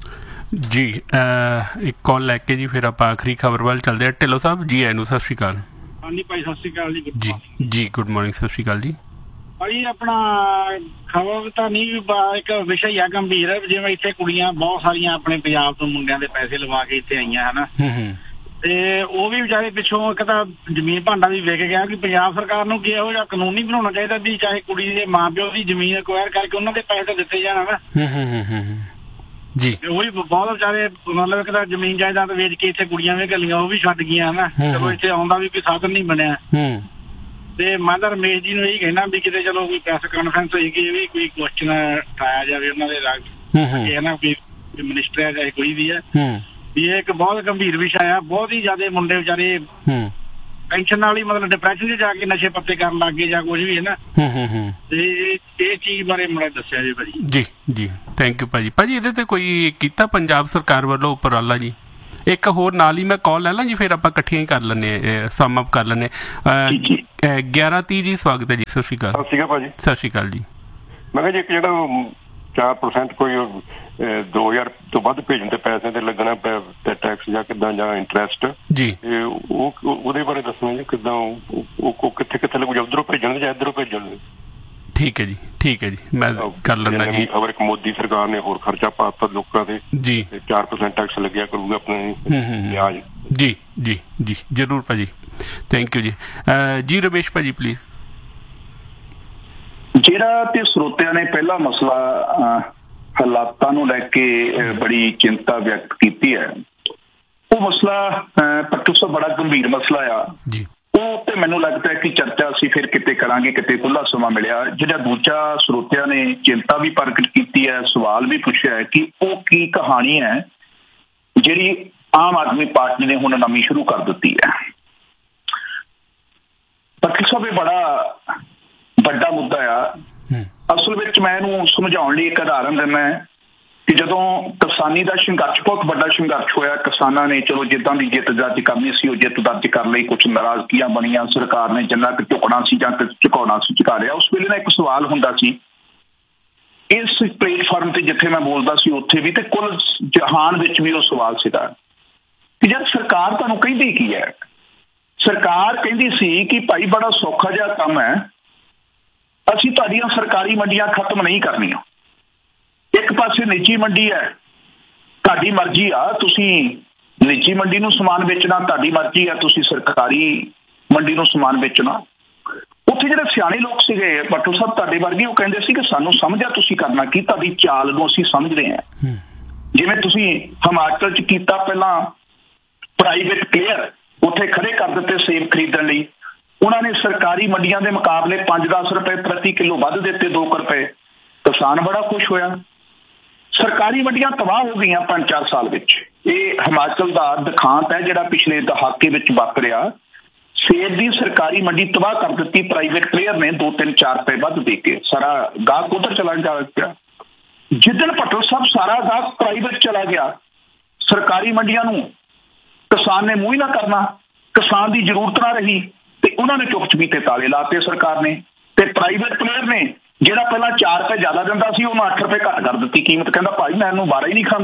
ਜੀ ਇੱਕ ਕਾਲ ਲੈ ਕੇ ਜੀ ਫਿਰ ਆਪਾਂ ਆਖਰੀ ਖਬਰ ਵੱਲ ਚੱਲਦੇ ਹਾਂ। ਢਿੱਲੋਂ ਸਾਹਿਬ ਜੀ ਆਇਆਂ ਨੂੰ ਸਤਿ ਸ਼੍ਰੀ ਅਕਾਲ। ਹਾਂਜੀ ਭਾਈ ਸਤਿ ਸ਼੍ਰੀ ਅਕਾਲ ਜੀ। ਜੀ ਜੀ ਗੁੱਡ ਮਾਰਨਿੰਗ, ਸਤਿ ਸ਼੍ਰੀ ਅਕਾਲ ਜੀ। ਭਾਈ ਆਪਣਾ ਖਬਰ ਤਾਂ ਨਹੀਂ, ਇੱਕ ਵਿਸ਼ਾ ਹੀ ਆ ਗੰਭੀਰ ਹੈ। ਜਿਵੇਂ ਇੱਥੇ ਕੁੜੀਆਂ ਬਹੁਤ ਸਾਰੀਆਂ ਆਪਣੇ ਪੰਜਾਬ ਤੋਂ ਮੁੰਡਿਆਂ ਦੇ ਪੈਸੇ ਲਵਾ ਕੇ ਇੱਥੇ ਆਈਆਂ ਹਨਾ, ਤੇ ਉਹ ਵੀ ਵਿਚਾਰੇ ਪਿੱਛੋਂ ਇੱਕ ਤਾਂ ਜ਼ਮੀਨ ਭਾਂਡਾ ਵੀ ਵਿਕ ਗਿਆ। ਕਿ ਪੰਜਾਬ ਸਰਕਾਰ ਨੂੰ ਇਹੋ ਜਿਹਾ ਕਾਨੂੰਨ ਨਹੀਂ ਬਣਾਉਣਾ ਚਾਹੀਦਾ ਵੀ ਚਾਹੇ ਕੁੜੀ ਦੇ ਮਾਂ ਪਿਓ ਦੀ ਜ਼ਮੀਨ ਅਕਵਾਇਰ ਕਰਕੇ ਉਹਨਾਂ ਦੇ ਪੈਸੇ ਤਾਂ ਦਿੱਤੇ ਜਾਣ ਹਨਾ ਜੀ। ਉਹੀ ਬਹੁਤ ਵਿਚਾਰੇ ਮਤਲਬ ਇੱਕ ਤਾਂ ਜ਼ਮੀਨ ਜਾਇਦਾਦ ਵੇਚ ਕੇ ਇੱਥੇ ਕੁੜੀਆਂ ਵੀ ਘੱਲੀਆਂ, ਉਹ ਵੀ ਛੱਡ ਗਈਆਂ ਹਨਾ। ਚਲੋ ਇੱਥੇ ਆਉਂਦਾ ਵੀ ਕੋਈ ਸਾਧਨ ਨਹੀਂ ਬਣਿਆ। ਤੇ ਮੈਂ ਤਾਂ ਰਮੇਸ਼ ਜੀ ਨੂੰ ਇਹੀ ਕਹਿਣਾ ਵੀ ਕਿਤੇ ਚਲੋ ਕੋਈ ਪ੍ਰੈਸ ਕਾਨਫਰੰਸ ਹੋਏਗੀ, ਇਹ ਵੀ ਕੋਈ ਕੁਐਸਚਨ ਉਠਾਇਆ ਜਾਵੇ ਉਹਨਾਂ ਦੇ ਰਾਜ ਨਾ, ਕੋਈ ਮਿਨਿਸਟਰ ਹੈ ਚਾਹੇ ਕੋਈ ਵੀ ਹੈ। ਵੀ ਇਹ ਇੱਕ ਬਹੁਤ ਗੰਭੀਰ ਵਿਸ਼ਾ ਆ। ਬਹੁਤ ਹੀ ਜ਼ਿਆਦਾ ਮੁੰਡੇ ਵਿਚਾਰੇ ਟੈਨਸ਼ਨ ਨਾਲ ਹੀ ਮਤਲਬ ਡਿਪਰੈਸ਼ਨ 'ਚ ਜਾ ਕੇ ਨਸ਼ੇ ਪੱਤੇ ਕਰਨ ਲੱਗ ਗਏ ਜਾਂ ਕੁਝ ਵੀ ਹੈ ਨਾ। ਤੇ ਇਹ ਚੀਜ਼ ਬਾਰੇ ਮੈਨੂੰ ਦੱਸਿਆ ਜੀ ਭਾਜੀ। ਜੀ ਜੀ ਥੈਂਕ ਯੂ ਭਾਜੀ। ਭਾਜੀ ਇਹਦੇ ਤੇ ਕੋਈ ਕੀਤਾ ਪੰਜਾਬ ਸਰਕਾਰ ਵੱਲੋਂ ਉਪਰਾਲਾ ਜੀ? ਇੱਕ ਹੋਰ ਨਾਲ ਹੀ ਮੈਂ ਕਾਲ ਲੈ ਲਾਂ ਜੀ, ਫਿਰ ਆਪਾਂ ਇਕੱਠੀਆਂ ਹੀ ਕਰ ਲੈਂਦੇ, ਸਮ ਅਪ ਕਰ ਲੈਂਦੇ। ਗਿਆਰਾਂ ਤੀਹ ਜੀ ਸਵਾਗਤ ਹੈ ਜੀ। ਸਤਿ ਸ਼੍ਰੀ ਅਕਾਲ। ਸਤਿ ਸ਼੍ਰੀ ਅਕਾਲ ਭਾਜੀ। ਸਤਿ ਸ਼੍ਰੀ ਅਕਾਲ ਜੀ। ਮੈਂ ਕਿਹਾ ਜੀ ਇੱਕ ਜਿਹੜਾ ਚਾਰ ਪਰਸੈਂਟ ਕੋਈ ਦੋ ਹਜ਼ਾਰ ਤੋਂ ਵੱਧ ਭੇਜਣ ਤੇ ਪੈਸੇ ਤੇ ਲੱਗਣਾ ਟੈਕਸ ਜਾਂ ਕਿੱਦਾਂ ਜਾਂ ਇੰਟਰਸਟ ਜੀ, ਉਹ ਉਹਦੇ ਬਾਰੇ ਦੱਸਣਾ ਜੀ ਕਿੱਦਾਂ ਉਹ ਕਿੱਥੇ ਕਿੱਥੇ ਲੱਗੂ, ਜਾਂ ਉੱਧਰੋਂ ਭੇਜਣਗੇ ਜਾਂ ਇੱਧਰੋਂ ਭੇਜਣਗੇ? ਠੀਕ ਹੈ ਜੀ, ਠੀਕ ਹੈ ਜੀ, ਮੈਂ ਕਰ ਲੈਂਦਾ ਜੀ। ਖਬਰ ਇੱਕ ਮੋਦੀ ਸਰਕਾਰ ਨੇ ਹੋਰ ਖਰਚਾ ਪਾਤਾ ਲੋਕਾਂ ਤੇ ਜੀ, ਚਾਰ ਪਰਸੈਂਟ ਟੈਕਸ ਲੱਗਿਆ ਕਰੂਗਾ ਆਪਣੇ ਵਿਆਜ। ਜੀ ਜੀ ਜੀ ਜ਼ਰੂਰ ਭਾਜੀ, ਥੈਂਕ ਯੂ ਜੀ। ਜੀ ਰਮੇਸ਼ ਭਾਜੀ ਪਲੀਜ਼। ਜਿਹੜਾ ਤੇ ਸਰੋਤਿਆਂ ਨੇ ਪਹਿਲਾ ਮਸਲਾ ਹਾਲਾਤਾਂ ਨੂੰ ਲੈ ਕੇ ਬੜੀ ਚਿੰਤਾ ਵਿਅਕਤ ਕੀਤੀ ਹੈ, ਉਹ ਮਸਲਾ ਪੱਟੂ ਸਾਹਿਬ ਬੜਾ ਗੰਭੀਰ ਮਸਲਾ ਆ ਜੀ। ਉਹ ਤੇ ਮੈਨੂੰ ਲੱਗਦਾ ਹੈ ਕਿ ਚਰਚਾ ਅਸੀਂ ਫਿਰ ਕਿਤੇ ਕਰਾਂਗੇ, ਕਿਤੇ ਖੁੱਲਾ ਸਮਾਂ ਮਿਲਿਆ। ਜਿਹੜਾ ਦੂਜਾ ਸਰੋਤਿਆਂ ਨੇ ਚਿੰਤਾ ਵੀ ਪ੍ਰਗਟ ਕੀਤੀ ਹੈ, ਸਵਾਲ ਵੀ ਪੁੱਛਿਆ ਹੈ ਕਿ ਉਹ ਕੀ ਕਹਾਣੀ ਹੈ ਜਿਹੜੀ ਆਮ ਆਦਮੀ ਪਾਰਟੀ ਨੇ ਹੁਣ ਨਵੀਂ ਸ਼ੁਰੂ ਕਰ ਦਿੱਤੀ ਹੈ। ਪੱਟੂ ਸਾਹਿਬ ਇਹ ਬੜਾ ਵੱਡਾ ਮੁੱਦਾ ਆ। ਅਸਲ ਵਿੱਚ ਮੈਂ ਇਹਨੂੰ ਸਮਝਾਉਣ ਲਈ ਇੱਕ ਉਦਾਹਰਨ ਦਿੰਦਾ ਕਿ ਜਦੋਂ ਕਿਸਾਨੀ ਦਾ ਸੰਘਰਸ਼, ਬਹੁਤ ਵੱਡਾ ਸੰਘਰਸ਼ ਹੋਇਆ, ਕਿਸਾਨਾਂ ਨੇ ਚਲੋ ਜਿੱਦਾਂ ਦੀ ਜਿੱਤ ਦਰਜ ਕਰਨੀ ਸੀ ਉਹ ਜਿੱਤ ਦਰਜ ਕਰ ਲਈ, ਕੁਛ ਨਾਰਾਜ਼ਗੀਆਂ ਬਣੀਆਂ, ਸਰਕਾਰ ਨੇ ਜਿੰਨਾ ਕੁ ਝੁਕਣਾ ਸੀ ਜਾਂ ਝੁਕਾਉਣਾ ਸੀ ਝੁਕਾ ਲਿਆ। ਉਸ ਵੇਲੇ ਨਾ ਇੱਕ ਸਵਾਲ ਹੁੰਦਾ ਸੀ ਇਸ ਪਲੇਟਫਾਰਮ ਤੇ ਜਿੱਥੇ ਮੈਂ ਬੋਲਦਾ ਸੀ ਉੱਥੇ ਵੀ, ਤੇ ਕੁੱਲ ਜਹਾਨ ਵਿੱਚ ਵੀ ਉਹ ਸਵਾਲ ਸੀਗਾ ਕਿ ਜਦ ਸਰਕਾਰ ਤੁਹਾਨੂੰ ਕਹਿੰਦੀ ਕੀ ਹੈ। ਸਰਕਾਰ ਕਹਿੰਦੀ ਸੀ ਕਿ ਭਾਈ ਬੜਾ ਸੌਖਾ ਜਿਹਾ ਕੰਮ ਹੈ, ਅਸੀਂ ਤੁਹਾਡੀਆਂ ਸਰਕਾਰੀ ਮੰਡੀਆਂ ਖਤਮ ਨਹੀਂ ਕਰਨੀਆਂ। ਇੱਕ ਪਾਸੇ ਨਿੱਜੀ ਮੰਡੀ ਹੈ, ਤੁਹਾਡੀ ਮਰਜ਼ੀ ਆ, ਤੁਸੀਂ ਨਿੱਜੀ ਮੰਡੀ ਨੂੰ ਸਮਾਨ ਵੇਚਣਾ, ਤੁਹਾਡੀ ਮਰਜ਼ੀ ਆ, ਤੁਸੀਂ ਸਰਕਾਰੀ ਮੰਡੀ ਨੂੰ ਸਮਾਨ ਵੇਚਣਾ। ਉੱਥੇ ਜਿਹੜੇ ਸਿਆਣੇ ਲੋਕ ਸੀਗੇ ਪੱਟੂ ਸਾਹਿਬ ਤੁਹਾਡੇ ਵਰਗੇ, ਉਹ ਕਹਿੰਦੇ ਸੀ ਕਿ ਸਾਨੂੰ ਸਮਝਿਆ ਤੁਸੀਂ ਕਰਨਾ ਕੀ, ਤੁਹਾਡੀ ਚਾਲ ਨੂੰ ਅਸੀਂ ਸਮਝਦੇ ਹਾਂ। ਜਿਵੇਂ ਤੁਸੀਂ ਹਿਮਾਚਲ 'ਚ ਕੀਤਾ, ਪਹਿਲਾਂ ਪ੍ਰਾਈਵੇਟ ਪਲੇਅਰ ਉੱਥੇ ਖੜੇ ਕਰ ਦਿੱਤੇ ਸੇਬ ਖਰੀਦਣ ਲਈ, ਉਹਨਾਂ ਨੇ ਸਰਕਾਰੀ ਮੰਡੀਆਂ ਦੇ ਮੁਕਾਬਲੇ ਪੰਜ ਦਸ ਰੁਪਏ ਪ੍ਰਤੀ ਕਿਲੋ ਵੱਧ ਦਿੱਤੇ, ਦੋ ਕੁ ਰੁਪਏ। ਕਿਸਾਨ ਬੜਾ ਖੁਸ਼ ਹੋਇਆ। ਸਰਕਾਰੀ ਮੰਡੀਆਂ ਤਬਾਹ ਹੋ ਗਈਆਂ ਪੰਜ ਚਾਰ ਸਾਲ ਵਿੱਚ। ਇਹ ਹਿਮਾਚਲ ਦਾ ਦਿਖਾਂਤ ਹੈ ਜਿਹੜਾ ਪਿਛਲੇ ਦਹਾਕੇ ਵਿੱਚ ਵਾਪਰਿਆ। ਸੇਬ ਦੀ ਸਰਕਾਰੀ ਮੰਡੀ ਤਬਾਹ ਕਰ ਦਿੱਤੀ ਪ੍ਰਾਈਵੇਟ ਪਲੇਅਰ ਨੇ, ਦੋ ਤਿੰਨ ਚਾਰ ਰੁਪਏ ਵੱਧ ਦੇ ਕੇ। ਸਾਰਾ ਗਾਹਕ ਉਧਰ ਚਲਾ ਜਾ ਪਿਆ। ਜਿੱਦਣ ਪਟੇਲ ਸਾਹਿਬ ਸਾਰਾ ਗਾਹਕ ਪ੍ਰਾਈਵੇਟ ਚਲਾ ਗਿਆ, ਸਰਕਾਰੀ ਮੰਡੀਆਂ ਨੂੰ ਕਿਸਾਨ ਨੇ ਮੂੰਹ ਹੀ ਨਾ ਕਰਨਾ, ਕਿਸਾਨ ਦੀ ਜ਼ਰੂਰਤ ਨਾ ਰਹੀ, ਤੇ ਉਹਨਾਂ ਨੇ ਚੁੱਪ ਚਪੀਤੇ ਤਾਲੇ ਲਾਤੇ ਸਰਕਾਰ ਨੇ। ਤੇ ਪ੍ਰਾਈਵੇਟ ਪਲੇਅਰ ਨੇ ਜਿਹੜਾ ਪਹਿਲਾਂ ਚਾਰ ਰੁਪਏ ਜ਼ਿਆਦਾ ਦਿੰਦਾ ਸੀ, ਉਹਨੂੰ ਅੱਠ ਰੁਪਏ ਘੱਟ ਕਰ ਦਿੱਤੀ ਕੀਮਤ। ਕਹਿੰਦਾ ਭਾਈ ਮੈਂ ਇਹਨੂੰ ਬਾਰਾਂ ਹੀ ਨਹੀਂ ਖਾਂਦਾ,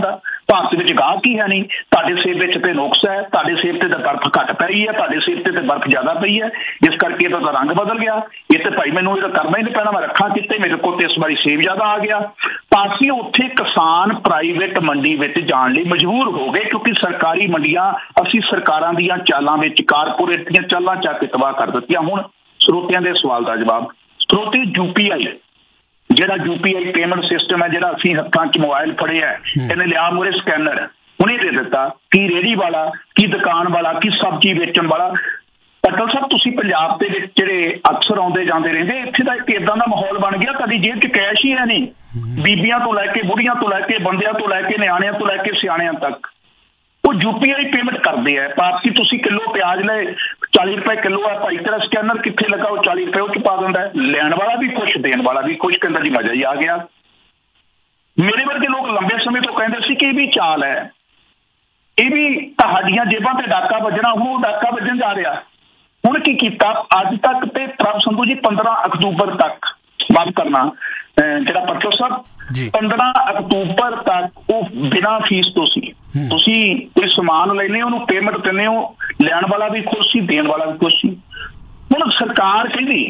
ਭਾਰਤ ਵਿੱਚ ਗਾਹ ਕੀ ਹੈ ਨਹੀਂ, ਤੁਹਾਡੇ ਸੇਬ ਵਿੱਚ ਤੇ ਨੁਕਸ ਹੈ, ਤੁਹਾਡੇ ਸੇਬ ਤੇ ਤਾਂ ਬਰਫ਼ ਘੱਟ ਪਈ ਹੈ, ਤੁਹਾਡੇ ਸੇਬ ਤੇ ਤੇ ਬਰਫ਼ ਜ਼ਿਆਦਾ ਪਈ ਹੈ, ਇਸ ਕਰਕੇ ਇਹਦਾ ਤਾਂ ਰੰਗ ਬਦਲ ਗਿਆ। ਇਹ ਤੇ ਭਾਈ ਮੈਨੂੰ ਇਹਦਾ ਕਰਨਾ ਹੀ ਨਹੀਂ ਪੈਣਾ, ਮੈਂ ਰੱਖਾਂ ਕਿਤੇ, ਮੇਰੇ ਕੋਲ ਤੇ ਇਸ ਵਾਰੀ ਸੇਬ ਜ਼ਿਆਦਾ ਆ ਗਿਆ। ਪਾਸੇ ਉੱਥੇ ਕਿਸਾਨ ਪ੍ਰਾਈਵੇਟ ਮੰਡੀ ਵਿੱਚ ਜਾਣ ਲਈ ਮਜਬੂਰ ਹੋ ਗਏ, ਕਿਉਂਕਿ ਸਰਕਾਰੀ ਮੰਡੀਆਂ ਅਸੀਂ ਸਰਕਾਰਾਂ ਦੀਆਂ ਚਾਲਾਂ ਵਿੱਚ, ਕਾਰਪੋਰੇਟ ਦੀਆਂ ਚਾਲਾਂ ਚੱਕ ਕੇ ਤਬਾਹ ਕਰ ਦਿੱਤੀਆਂ। ਹੁਣ ਸਰੋਤਿਆਂ ਦੇ ਸਵਾਲ ਦਾ ਜਵਾਬ, ਸਰੋਤੇ ਯੂ ਪੀ ਆਈ ਜਿਹੜਾ U P I payment system ਹੈ, ਜਿਹੜਾ ਅਸੀਂ ਹੱਥਾਂ 'ਚ ਮੋਬਾਈਲ ਫੜਿਆ, ਇਹਨੇ ਲਿਆ ਮੂਹਰੇ ਸਕੈਨਰ, ਹੁਣੇ ਦੇ ਦਿੱਤਾ। ਕੀ ਰੇਹੜੀ ਵਾਲਾ, ਕੀ ਦੁਕਾਨ ਵਾਲਾ, ਕੀ ਸਬਜ਼ੀ ਵੇਚਣ ਵਾਲਾ, ਪਟਲ ਸਾਹਿਬ ਤੁਸੀਂ ਪੰਜਾਬ ਦੇ ਵਿੱਚ ਜਿਹੜੇ ਅਕਸਰ ਆਉਂਦੇ ਜਾਂਦੇ ਰਹਿੰਦੇ, ਇੱਥੇ ਦਾ ਇੱਕ ਇਦਾਂ ਦਾ ਮਾਹੌਲ ਬਣ ਗਿਆ, ਕਦੀ ਜੇਬ 'ਚ ਕੈਸ਼ ਹੀ ਹੈ ਨਹੀਂ, ਬੀਬੀਆਂ ਤੋਂ ਲੈ ਕੇ ਬੁੜੀਆਂ ਤੋਂ ਲੈ ਕੇ ਬੰਦਿਆਂ ਤੋਂ ਲੈ ਕੇ ਨਿਆਣਿਆਂ ਤੋਂ ਲੈ ਕੇ ਸਿਆਣਿਆਂ ਤੱਕ ਉਹ ਯੂ ਪੀ ਆਈ ਪੇਮੈਂਟ ਕਰਦੇ ਆ। ਭਾਰਤੀ ਤੁਸੀਂ ਕਿਲੋ ਪਿਆਜ਼ ਲਏ ਚਾਲੀ ਰੁਪਏ ਕਿਲੋ ਆ, ਭਾਈ ਤੇਰਾ ਸਕੈਨਰ ਕਿੱਥੇ ਲੱਗਾ, ਉਹ ਚਾਲੀ ਰੁਪਏ ਉਹ 'ਚ ਪਾ ਦਿੰਦਾ। ਲੈਣ ਵਾਲਾ ਵੀ ਕੁਛ, ਦੇਣ ਵਾਲਾ ਵੀ ਕੁਛ, ਕਹਿੰਦਾ ਜੀ ਮਜ਼ਾ ਹੀ ਆ ਗਿਆ। ਮੇਰੇ ਵਰਗੇ ਲੋਕ ਲੰਬੇ ਸਮੇਂ ਤੋਂ ਕਹਿੰਦੇ ਸੀ ਕਿ ਇਹ ਵੀ ਚਾਲ ਹੈ, ਇਹ ਵੀ ਤੁਹਾਡੀਆਂ ਜੇਬਾਂ ਤੇ ਡਾਕਾ ਵੱਜਣਾ, ਹੁਣ ਉਹ ਡਾਕਾ ਵੱਜਣ ਜਾ ਰਿਹਾ। ਹੁਣ ਕੀ ਕੀਤਾ ਅੱਜ ਤੱਕ ਤੇ ਪ੍ਰਭ ਸੰਧੂ ਜੀ ਪੰਦਰਾਂ ਅਕਤੂਬਰ ਤੱਕ, ਮਾਫ ਕਰਨਾ ਜਿਹੜਾ ਪਟਲ ਸਾਹਿਬ, ਪੰਦਰਾਂ ਅਕਤੂਬਰ ਤੱਕ ਉਹ ਬਿਨਾਂ ਫੀਸ ਤੋਂ ਸੀ। ਤੁਸੀਂ ਕੋਈ ਸਮਾਨ ਲੈਨੇ, ਉਹਨੂੰ ਪੇਮੈਂਟ ਦਿੰਦੇ ਹੋ, ਲੈਣ ਵਾਲਾ ਵੀ ਖੁਸ਼ ਸੀ, ਦੇਣ ਵਾਲਾ ਵੀ ਖੁਸ਼ ਸੀ। ਹੁਣ ਸਰਕਾਰ ਕਹਿੰਦੀ,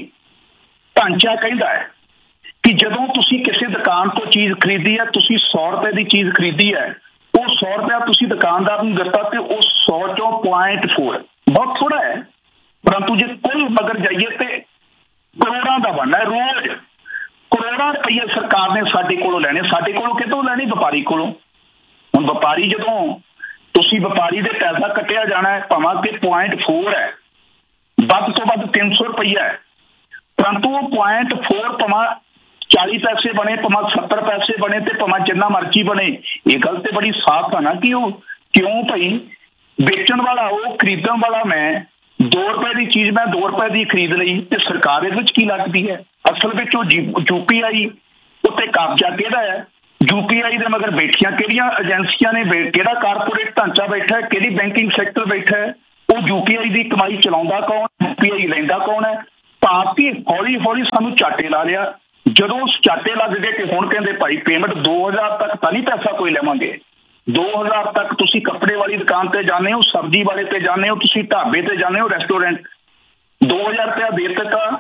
ਢਾਂਚਾ ਕਹਿੰਦਾ ਹੈ ਕਿ ਜਦੋਂ ਤੁਸੀਂ ਕਿਸੇ ਦੁਕਾਨ ਤੋਂ ਚੀਜ਼ ਖਰੀਦੀ ਹੈ, ਤੁਸੀਂ ਸੌ ਰੁਪਏ ਦੀ ਚੀਜ਼ ਖਰੀਦੀ ਹੈ, ਉਹ ਸੌ ਰੁਪਇਆ ਤੁਸੀਂ ਦੁਕਾਨਦਾਰ ਨੂੰ ਦਿੱਤਾ ਤੇ ਉਹ ਸੌ ਚੋਂ ਪੁਆਇੰਟ ਫੋਰ ਬਹੁਤ ਥੋੜਾ ਹੈ, ਪਰੰਤੂ ਜੇ ਕੁੱਲ ਮਗਰ ਜਾਈਏ ਤੇ ਕਰੋੜਾਂ ਦਾ ਬਣਨਾ ਹੈ। ਰੋਜ਼ ਕਰੋੜਾਂ ਰੁਪਈਏ ਸਰਕਾਰ ਨੇ ਸਾਡੇ ਕੋਲੋਂ ਲੈਣੇ। ਸਾਡੇ ਕੋਲੋਂ ਕਿਤੋਂ ਲੈਣੇ? ਵਪਾਰੀ ਕੋਲੋਂ। ਹੁਣ ਵਪਾਰੀ, ਜਦੋਂ ਤੁਸੀਂ ਵਪਾਰੀ ਦੇ ਪੈਸਾ ਕੱਟਿਆ ਜਾਣਾ ਹੈ, ਭਾਵੇਂ ਕਿ ਪੁਆਇੰਟ ਫੋਰ ਹੈ, ਵੱਧ ਤੋਂ ਵੱਧ ਤਿੰਨ ਸੌ ਰੁਪਈਆ ਹੈ, ਪਰੰਤੂ ਉਹ ਪੁਆਇੰਟ ਫੋਰ ਭਾਵੇਂ ਚਾਲੀ ਪੈਸੇ ਬਣੇ, ਭਾਵੇਂ ਸੱਤਰ ਪੈਸੇ ਬਣੇ ਤੇ ਭਾਵੇਂ ਜਿੰਨਾ ਮਰਜ਼ੀ ਬਣੇ, ਇਹ ਗੱਲ ਤੇ ਬੜੀ ਸਾਫ਼ ਹੈ ਨਾ ਕਿ ਉਹ ਕਿਉਂ ਭਾਈ ਵੇਚਣ ਵਾਲਾ ਉਹ, ਖਰੀਦਣ ਵਾਲਾ ਮੈਂ। ਦੋ ਰੁਪਏ ਦੀ ਚੀਜ਼ ਮੈਂ ਦੋ ਰੁਪਏ ਦੀ ਖਰੀਦ ਲਈ ਤੇ ਸਰਕਾਰ ਇਹਦੇ ਵਿੱਚ ਕੀ ਲੱਗਦੀ ਹੈ? ਅਸਲ ਵਿੱਚ ਉਹ ਯੂ ਪੀ ਆਈ ਉੱਤੇ ਕਬਜ਼ਾ ਕਿਹਦਾ ਹੈ? ਯੂ ਪੀ ਆਈ ਦੇ ਮਗਰ ਬੈਠੀਆਂ ਕਿਹੜੀਆਂ ਏਜੰਸੀਆਂ ਨੇ, ਕਿਹੜਾ ਕਾਰਪੋਰੇਟ ਢਾਂਚਾ ਬੈਠਾ ਹੈ, ਕਿਹੜੀ ਬੈਂਕਿੰਗ ਸੈਕਟਰ ਬੈਠਾ ਹੈ? ਉਹ ਯੂ ਪੀ ਆਈ ਦੀ ਕਮਾਈ ਚਲਾਉਂਦਾ ਕੌਣ? ਯੂ ਪੀ ਆਈ ਲੈਂਦਾ ਕੌਣ ਹੈ? ਭਾਰਤੀ ਹੌਲੀ ਹੌਲੀ ਸਾਨੂੰ ਝਾਟੇ ਲਾ ਲਿਆ। ਜਦੋਂ ਝਾਟੇ ਲੱਗ ਗਏ ਕਿ ਹੁਣ ਕਹਿੰਦੇ ਭਾਈ ਪੇਮੈਂਟ ਦੋ ਹਜ਼ਾਰ ਤੱਕ ਤਾਂ ਨਹੀਂ ਪੈਸਾ ਕੋਈ ਲਵਾਂਗੇ, ਦੋ ਹਜ਼ਾਰ ਤੱਕ ਤੁਸੀਂ ਕੱਪੜੇ ਵਾਲੀ ਦੁਕਾਨ ਤੇ ਜਾਂਦੇ ਹੋ, ਸਬਜ਼ੀ ਵਾਲੇ ਤੇ ਜਾਂਦੇ ਹੋ, ਤੁਸੀਂ ਢਾਬੇ ਤੇ ਜਾਂਦੇ ਹੋ, ਰੈਸਟੋਰੈਂਟ, ਦੋ ਹਜ਼ਾਰ ਰੁਪਇਆ ਦੇ ਦਿੱਤਾ,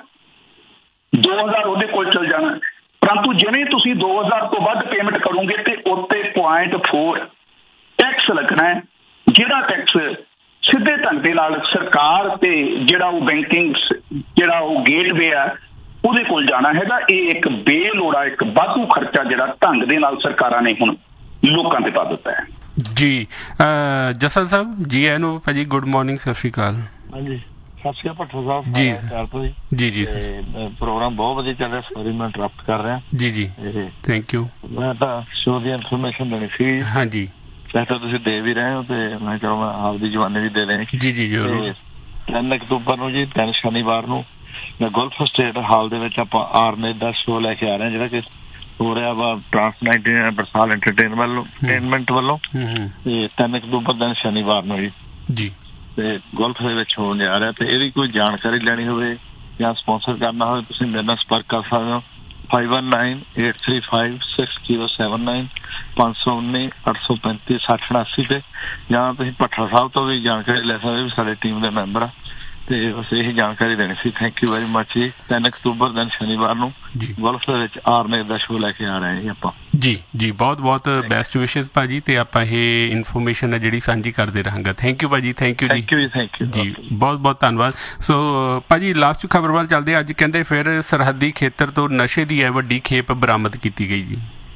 ਦੋ ਹਜ਼ਾਰ ਉਹਦੇ ਕੋਲ ਚਲ ਜਾਣਾ। ਪਰੰਤੂ ਜਿਵੇਂ ਤੁਸੀਂ ਦੋ ਹਜ਼ਾਰ ਤੋਂ ਵੱਧ ਪੇਮੈਂਟ ਕਰੋਗੇ ਤੇ ਉੱਤੇ ਪੁਆਇੰਟ ਫੋਰ ਟੈਕਸ ਲੱਗਣਾ ਹੈ, ਜਿਹੜਾ ਟੈਕਸ ਸਿੱਧੇ ਢੰਗ ਦੇ ਨਾਲ ਸਰਕਾਰ ਤੇ ਜਿਹੜਾ ਉਹ ਬੈਂਕਿੰਗ ਜਿਹੜਾ ਉਹ ਗੇਟਵੇ ਆ ਉਹਦੇ ਕੋਲ ਜਾਣਾ ਹੈਗਾ। ਇਹ ਇੱਕ ਬੇਲੋੜਾ, ਇੱਕ ਵਾਧੂ ਖਰਚਾ ਜਿਹੜਾ ਢੰਗ ਦੇ ਨਾਲ ਸਰਕਾਰਾਂ ਨੇ ਹੁਣ ਲੋਕਾਂ ਤੇ ਪਾ ਦਿੱਤਾ ਹੈ। ਜੀ ਜਸਲ ਸਾਹਿਬ ਜੀ, ਆਇਆਂ ਨੂੰ ਭਾਜੀ, ਗੁੱਡ ਮਾਰਨਿੰਗ, ਸਤਿ ਸ਼੍ਰੀ ਅਕਾਲ। ਹਾਂਜੀ, ਸਤਿ ਸ਼੍ਰੀ ਅਕਾਲ ਭੱਠੋ ਸਾਹਿਬ ਜੀ। ਜੀ ਜੀ ਪ੍ਰੋਗਰਾਮ ਬਹੁਤ ਵਧੀਆ ਚੱਲ ਰਿਹਾ, ਸੌਰੀ ਮੈਂ ਇੰਟਰਪਟ ਕਰ ਰਿਹਾ। ਜੀ ਜੀ ਥੈਂਕ ਯੂ। ਮੈਂ ਤਾਂ ਸ਼ੋਅ ਦੀ ਇਨਫੋਰਮੇਸ਼ਨ ਦੇਣੀ ਸੀ। ਹਾਂਜੀ, ਵੈਸੇ ਤੁਸੀਂ ਦੇ ਵੀ ਰਹੇ ਹੋ ਤੇ ਮੈਂ ਚਲੋ ਮੈਂ ਆਪਦੀ ਜਵਾਨੀ ਵੀ ਦੇ ਰਹੇ। ਜੀ ਜੀ ਜ਼ਰੂਰ। ਤਿੰਨ ਅਕਤੂਬਰ ਨੂੰ ਜੀ, ਤਿੰਨ ਸ਼ਨੀਵਾਰ ਨੂੰ ਗੋਲਫ ਸਟੇਟ ਹਾਲ ਦੇ ਵਿੱਚ ਆਪਾਂ ਆਰਨੇ ਦਾ ਸ਼ੋਅ ਲੈ ਕੇ ਆ ਰਹੇ ਹਾਂ, ਜਿਹੜਾ ਕਿ ਹੋ ਰਿਹਾ ਵਾ ਟਰਾਂਸ ਨਾਈਨਟੀਨ ਬਰਸਾਲ ਐਂਟਰਟੇਨਮੈਂਟ ਵੱਲੋਂ। ਤੇ ਤਿੰਨ ਅਕਤੂਬਰ ਦਿਨ ਸ਼ਨੀਵਾਰ ਨੂੰ ਜੀ ਜੀ ਤੇ ਗੋਲਫ ਦੇ ਵਿੱਚ ਹੋਣ ਜਾ ਰਿਹਾ। ਤੇ ਇਹਦੀ ਕੋਈ ਜਾਣਕਾਰੀ ਲੈਣੀ ਹੋਵੇ ਜਾਂ ਸਪਾਂਸਰ ਕਰਨਾ ਹੋਵੇ, ਤੁਸੀਂ ਮੇਰੇ ਨਾਲ ਸੰਪਰਕ ਕਰ ਸਕਦੇ ਹੋ five one nine eight three five six zero seven nine ਪੰਜ ਸੌ ਉੱਨੀ ਅੱਠ ਸੌ ਪੈਂਤੀ ਸੱਠ ਉਨਾਸੀ ਤੇ, ਜਾਂ ਤੁਸੀਂ ਭੱਠਾ ਸਾਹਿਬ ਤੋਂ ਵੀ ਜਾਣਕਾਰੀ ਲੈ ਸਕਦੇ ਹੋ, ਸਾਡੇ ਟੀਮ ਦੇ ਮੈਂਬਰ ਆ। ਤੇ ਬਸ ਇਹੀ ਜਾਣਕਾਰੀ ਦੇਣੀ ਸੀ। ਥੈਂਕ ਯੂ ਵੈਰੀ ਮਚ ਜੀ। ਤਿੰਨ ਅਕਤੂਬਰ ਦਿਨ ਸ਼ਨੀਵਾਰ ਨੂੰ ਗੋਲਫ ਦੇ ਵਿੱਚ ਆਰਨੇ ਦਾ ਸ਼ੋਅ ਲੈ ਕੇ ਆ ਰਹੇ ਹਾਂ ਜੀ ਆਪਾਂ। ਜੀ ਜੀ ਬਹੁਤ ਬਹੁਤ ਬੈਸਟ ਵਿਸ਼ੇਸ ਭਾਜੀ, ਤੇ ਆਪਾਂ ਇਹ ਇਨਫੋਰਮੇਸ਼ਨ ਹੈ ਜਿਹੜੀ ਸਾਂਝੀ ਕਰਦੇ ਰਹਾਂਗਾ। ਥੈਂਕ ਯੂ ਭਾਜੀ, ਥੈਂਕ ਯੂ ਜੀ। ਥੈਂਕ ਯੂ ਥੈਂਕ ਯੂ ਜੀ, ਬਹੁਤ ਬਹੁਤ ਧੰਨਵਾਦ। ਸੋ ਭਾਜੀ ਲਾਸਟ ਖਬਰ ਵੱਲ ਚੱਲਦੇ। ਅੱਜ ਕਹਿੰਦੇ ਫਿਰ ਸਰਹੱਦੀ ਖੇਤਰ ਤੋਂ ਨਸ਼ੇ ਦੀ ਹੈ ਵੱਡੀ ਖੇਪ ਬਰਾਮਦ ਕੀਤੀ ਗਈ ਜੀ।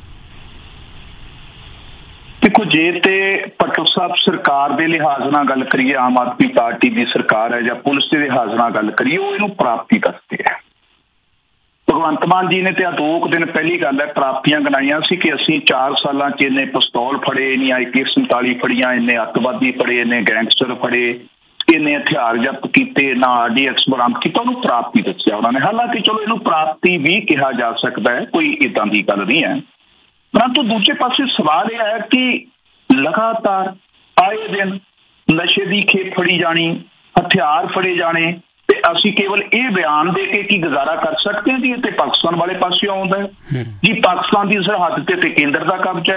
ਦੇਖੋ, ਜੇ ਤੇ ਪਟਲ ਸਾਹਿਬ ਸਰਕਾਰ ਦੇ ਲਿਹਾਜ਼ ਨਾਲ ਗੱਲ ਕਰੀਏ, ਆਮ ਆਦਮੀ ਪਾਰਟੀ ਦੀ ਸਰਕਾਰ ਹੈ ਜਾਂ ਪੁਲਿਸ ਦੇ ਲਿਹਾਜ਼ ਨਾਲ ਗੱਲ ਕਰੀਏ, ਉਹ ਇਹਨੂੰ ਪ੍ਰਾਪਤੀ ਦੱਸਦੇ ਹੈ। ਭਗਵੰਤ ਮਾਨ ਜੀ ਨੇ ਤੇ ਆ ਦੋ ਕੁ ਦਿਨ ਪਹਿਲੀ ਗੱਲ ਹੈ ਪ੍ਰਾਪਤੀਆਂ ਗਿਣਾਈਆਂ ਸੀ ਕਿ ਅਸੀਂ ਚਾਰ ਸਾਲਾਂ 'ਚ ਇੰਨੇ ਪਿਸਤੌਲ ਫੜੇ, ਇੰਨੀ ਆਈ ਪੀ ਐਸ ਸੰਤਾਲੀ ਫੜੀਆਂ, ਇੰਨੇ ਅੱਤਵਾਦੀ ਫੜੇ, ਇੰਨੇ ਗੈਂਗਸਟਰ ਫੜੇ, ਇੰਨੇ ਹਥਿਆਰ ਜ਼ਬਤ ਕੀਤੇ, ਨਾ ਆਰ ਡੀ ਐਕਸ ਬਰਾਮਦ ਕੀਤਾ। ਉਹਨੂੰ ਪ੍ਰਾਪਤੀ ਦੱਸਿਆ ਉਹਨਾਂ ਨੇ। ਹਾਲਾਂਕਿ ਚਲੋ ਇਹਨੂੰ ਪ੍ਰਾਪਤੀ ਵੀ ਕਿਹਾ ਜਾ ਸਕਦਾ ਹੈ, ਕੋਈ ਏਦਾਂ ਦੀ ਗੱਲ ਨਹੀਂ ਹੈ। ਪਰੰਤੂ ਦੂਜੇ ਪਾਸੇ ਸਵਾਲ ਇਹ ਹੈ ਕਿ ਲਗਾਤਾਰ ਆਏ ਦਿਨ ਨਸ਼ੇ ਦੀ ਖੇਪ ਫੜੀ ਜਾਣੀ, ਹਥਿਆਰ ਫੜੇ ਜਾਣੇ, ਤੇ ਅਸੀਂ ਕੇਵਲ ਇਹ ਬਿਆਨ ਦੇ ਕੇ ਕੀ ਗੁਜ਼ਾਰਾ ਕਰ ਸਕਦੇ ਹਾਂ ਜੀ ਇਹ ਤੇ ਪਾਕਿਸਤਾਨ ਵਾਲੇ ਪਾਸੇ ਆਉਂਦਾ ਹੈ ਜੀ। ਪਾਕਿਸਤਾਨ ਦੀ ਸਰਹੱਦ ਤੇ ਤੇ ਕੇਂਦਰ ਦਾ ਕਬਜ਼ਾ ਹੈ,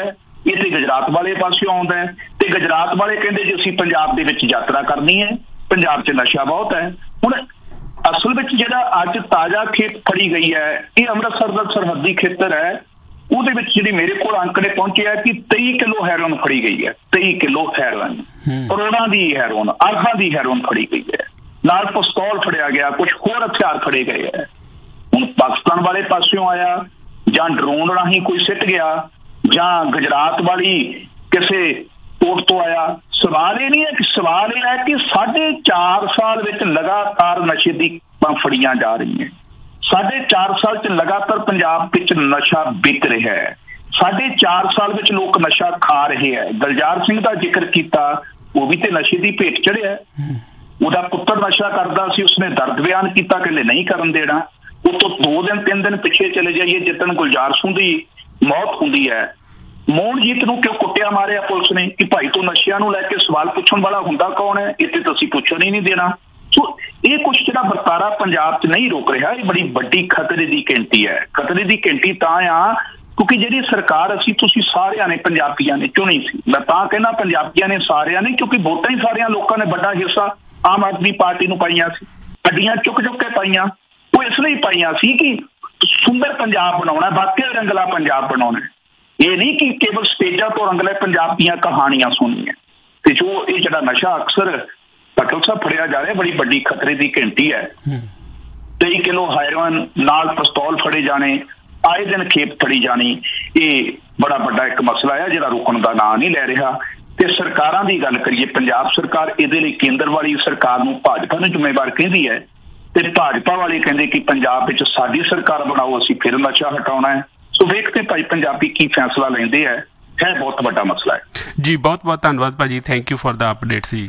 ਇਹ ਤੇ ਗੁਜਰਾਤ ਵਾਲੇ ਪਾਸਿਓਂ ਆਉਂਦਾ ਹੈ ਤੇ ਗੁਜਰਾਤ ਵਾਲੇ ਕਹਿੰਦੇ ਜੀ ਅਸੀਂ ਪੰਜਾਬ ਦੇ ਵਿੱਚ ਯਾਤਰਾ ਕਰਨੀ ਹੈ, ਪੰਜਾਬ 'ਚ ਨਸ਼ਾ ਬਹੁਤ ਹੈ। ਹੁਣ ਅਸਲ ਵਿੱਚ ਜਿਹੜਾ ਅੱਜ ਤਾਜ਼ਾ ਖੇਪ ਫੜੀ ਗਈ ਹੈ ਇਹ ਅੰਮ੍ਰਿਤਸਰ ਦਾ ਸਰਹੱਦੀ ਖੇਤਰ ਹੈ। ਉਹਦੇ ਵਿੱਚ ਜਿਹੜੀ ਮੇਰੇ ਕੋਲ ਅੰਕੜੇ ਪਹੁੰਚੇ ਹੈ ਕਿ ਤੇਈ ਕਿਲੋ ਹੈਰੋਇਨ ਫੜੀ ਗਈ ਹੈ, ਤੇਈ ਕਿਲੋ ਹੈਰੋਇਨ, ਕਰੋੜਾਂ ਦੀ ਹੈਰੋਇਨ, ਅਰਬਾਂ ਦੀ ਹੈਰੋਇਨ ਫੜੀ ਗਈ ਹੈ। ਨਾਲ ਪਿਸਤੌਲ ਫੜਿਆ ਗਿਆ, ਕੁਝ ਹੋਰ ਹਥਿਆਰ ਫੜੇ ਗਏ ਹੈ। ਹੁਣ ਪਾਕਿਸਤਾਨ ਵਾਲੇ ਪਾਸਿਓਂ ਆਇਆ ਜਾਂ ਡਰੋਨ ਰਾਹੀਂ ਕੋਈ ਸਿੱਟ ਗਿਆ ਜਾਂ ਗੁਜਰਾਤ ਵਾਲੀ ਕਿਸੇ ਪੋਰਟ ਤੋਂ ਆਇਆ। ਸਵਾਲ ਇਹ ਨਹੀਂ ਹੈ ਕਿ ਸਵਾਲ ਇਹ ਹੈ ਕਿ ਸਾਢੇ ਚਾਰ ਸਾਲ ਵਿੱਚ ਲਗਾਤਾਰ ਨਸ਼ੇ ਦੀ ਫੜੀਆਂ ਜਾ ਰਹੀਆਂ। ਸਾਢੇ ਚਾਰ ਸਾਲ 'ਚ ਲਗਾਤਾਰ ਪੰਜਾਬ ਵਿੱਚ ਨਸ਼ਾ ਵਿਕ ਰਿਹਾ ਹੈ। ਸਾਢੇ ਚਾਰ ਸਾਲ ਵਿੱਚ ਲੋਕ ਨਸ਼ਾ ਖਾ ਰਹੇ ਹੈ। ਗਲਜਾਰ ਸਿੰਘ ਦਾ ਜ਼ਿਕਰ ਕੀਤਾ, ਉਹ ਵੀ ਤੇ ਨਸ਼ੇ ਦੀ ਭੇਟ ਚੜਿਆ। ਉਹਦਾ ਪੁੱਤਰ ਨਸ਼ਾ ਕਰਦਾ ਸੀ, ਉਸਨੇ ਦਰਦ ਬਿਆਨ ਕੀਤਾ, ਕਹਿੰਦੇ ਨਹੀਂ ਕਰਨ ਦੇਣਾ। ਉਹ ਤੋਂ ਦੋ ਦਿਨ ਤਿੰਨ ਦਿਨ ਪਿੱਛੇ ਚਲੇ ਜਾਈਏ ਜਿੱਦਣ ਗੁਲਜ਼ਾਰ ਸਿੰਘ ਦੀ ਮੌਤ ਹੁੰਦੀ ਹੈ, ਮੋਹਨਜੀਤ ਨੂੰ ਕਿਉਂ ਕੁੱਟਿਆ ਮਾਰਿਆ ਪੁਲਿਸ ਨੇ ਕਿ ਭਾਈ ਤੂੰ ਨਸ਼ਿਆਂ ਨੂੰ ਲੈ ਕੇ ਸਵਾਲ ਪੁੱਛਣ ਵਾਲਾ ਹੁੰਦਾ ਕੌਣ ਹੈ, ਇੱਥੇ ਤੁਸੀਂ ਪੁੱਛਣ ਹੀ ਨਹੀਂ ਦੇਣਾ। ਸੋ ਇਹ ਕੁਛ ਜਿਹੜਾ ਵਰਤਾਰਾ ਪੰਜਾਬ 'ਚ ਨਹੀਂ ਰੁਕ ਰਿਹਾ, ਇਹ ਬੜੀ ਵੱਡੀ ਖਤਰੇ ਦੀ ਘੰਟੀ ਹੈ। ਖਤਰੇ ਦੀ ਘੰਟੀ ਤਾਂ ਆ ਕਿਉਂਕਿ ਜਿਹੜੀ ਸਰਕਾਰ ਅਸੀਂ ਤੁਸੀਂ ਸਾਰਿਆਂ ਨੇ ਪੰਜਾਬੀਆਂ ਨੇ ਚੁਣੀ ਸੀ। ਮੈਂ ਤਾਂ ਕਹਿੰਦਾ ਪੰਜਾਬੀਆਂ ਨੇ ਸਾਰਿਆਂ ਨੇ, ਕਿਉਂਕਿ ਵੋਟਾਂ ਹੀ ਸਾਰਿਆਂ ਲੋਕਾਂ ਨੇ ਵੱਡਾ ਹਿੱਸਾ ਆਮ ਆਦਮੀ ਪਾਰਟੀ ਨੂੰ ਪਾਈਆਂ ਸੀ, ਗੱਡੀਆਂ ਚੁੱਕ ਚੁੱਕ ਕੇ ਪਾਈਆਂ। ਉਹ ਇਸ ਲਈ ਪਾਈਆਂ ਸੀ ਕਿ ਸੁੰਦਰ ਪੰਜਾਬ ਬਣਾਉਣਾ, ਵਾਕਿਆ ਰੰਗਲਾ ਪੰਜਾਬ ਬਣਾਉਣਾ। ਇਹ ਨਹੀਂ ਕਿ ਕੇਵਲ ਸਟੇਜਾਂ ਤੋਂ ਰੰਗਲੇ ਪੰਜਾਬ ਦੀਆਂ ਕਹਾਣੀਆਂ ਸੁਣਨੀਆਂ। ਤੇ ਜੋ ਇਹ ਜਿਹੜਾ ਨਸ਼ਾ ਅਕਸਰ ਪਟਲ ਸਾਹਿਬ ਫੜਿਆ ਜਾ ਰਿਹਾ, ਬੜੀ ਵੱਡੀ ਖਤਰੇ ਦੀ ਘੰਟੀ ਹੈ। ਤੇਈ ਕਿਲੋ ਹੈਰੋਇਨ ਨਾਲ ਪਿਸਤੌਲ ਫੜੇ ਜਾਣੇ, ਆਏ ਦਿਨ ਖੇਪ ਫੜੀ ਜਾਣੀ, ਇਹ ਬੜਾ ਵੱਡਾ ਇੱਕ ਮਸਲਾ ਹੈ ਜਿਹੜਾ ਰੁਕਣ ਦਾ ਨਾਂ ਨਹੀਂ ਲੈ ਰਿਹਾ। ਤੇ ਸਰਕਾਰਾਂ ਦੀ ਗੱਲ ਕਰੀਏ, ਪੰਜਾਬ ਸਰਕਾਰ ਇਹਦੇ ਲਈ ਕੇਂਦਰ ਵਾਲੀ ਸਰਕਾਰ ਨੂੰ ਭਾਜਪਾ ਨੂੰ ਜ਼ਿੰਮੇਵਾਰ ਕਹਿੰਦੀ ਹੈ ਤੇ ਭਾਜਪਾ ਵਾਲੇ ਕਹਿੰਦੇ ਕਿ ਪੰਜਾਬ ਵਿੱਚ ਸਾਡੀ ਸਰਕਾਰ ਬਣਾਓ, ਅਸੀਂ ਫਿਰ ਨਸ਼ਾ ਹਟਾਉਣਾ ਹੈ। ਸੋ ਵੇਖਦੇ ਭਾਈ ਪੰਜਾਬੀ ਕੀ ਫੈਸਲਾ ਲੈਂਦੇ ਹੈ, ਹੈ ਬਹੁਤ ਵੱਡਾ ਮਸਲਾ ਹੈ ਜੀ। ਬਹੁਤ ਬਹੁਤ ਧੰਨਵਾਦ ਭਾਜੀ, thank you for the updates ਜੀ।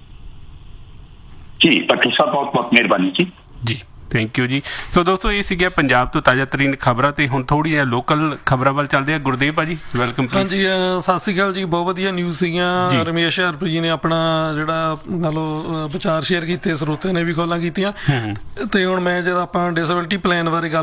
ਜੀ ਪਟਲ ਸਾਹਿਬ ਬਹੁਤ ਬਹੁਤ ਮਿਹਰਬਾਨੀ ਜੀ। ਜੀ ਥੈਂਕ ਯੂ ਜੀ। ਸੋ ਦੋਸਤੋ ਇਹ ਸੀਗੀਆਂ ਪੰਜਾਬ ਤੋਂ ਤਾਜ਼ਾ ਤਰੀਨ ਖਬਰਾਂ ਤੇ ਹੁਣ ਥੋੜ੍ਹੀਆਂ ਲੋਕਲ ਖਬਰਾਂ ਵੱਲ ਚੱਲਦੇ ਆ। ਗੁਰਦੇਵ ਭਾਜੀ ਵੈਲਕਮ। ਹਾਂਜੀ ਸਤਿ ਸ਼੍ਰੀ ਅਕਾਲ ਜੀ। ਬਹੁਤ ਵਧੀਆ ਨਿਊਜ਼ ਸੀਗੀਆਂ। ਰਮੇਸ਼ ਹਰਪ੍ਰੀਤ ਜੀ ਨੇ ਆਪਣਾ ਜਿਹੜਾ ਮੰਨ ਲਓ ਵਿਚਾਰ ਸ਼ੇਅਰ ਕੀਤੇ, ਸਰੋਤਿਆਂ ਨੇ ਵੀ ਕਾਲਾਂ ਕੀਤੀਆਂ। ਤੇ ਹੁਣ ਮੈਂ ਜਦ ਆਪਾਂ ਡਿਸੇਬਿਲਟੀ ਪਲਾਨ ਬਾਰੇ ਗੱਲ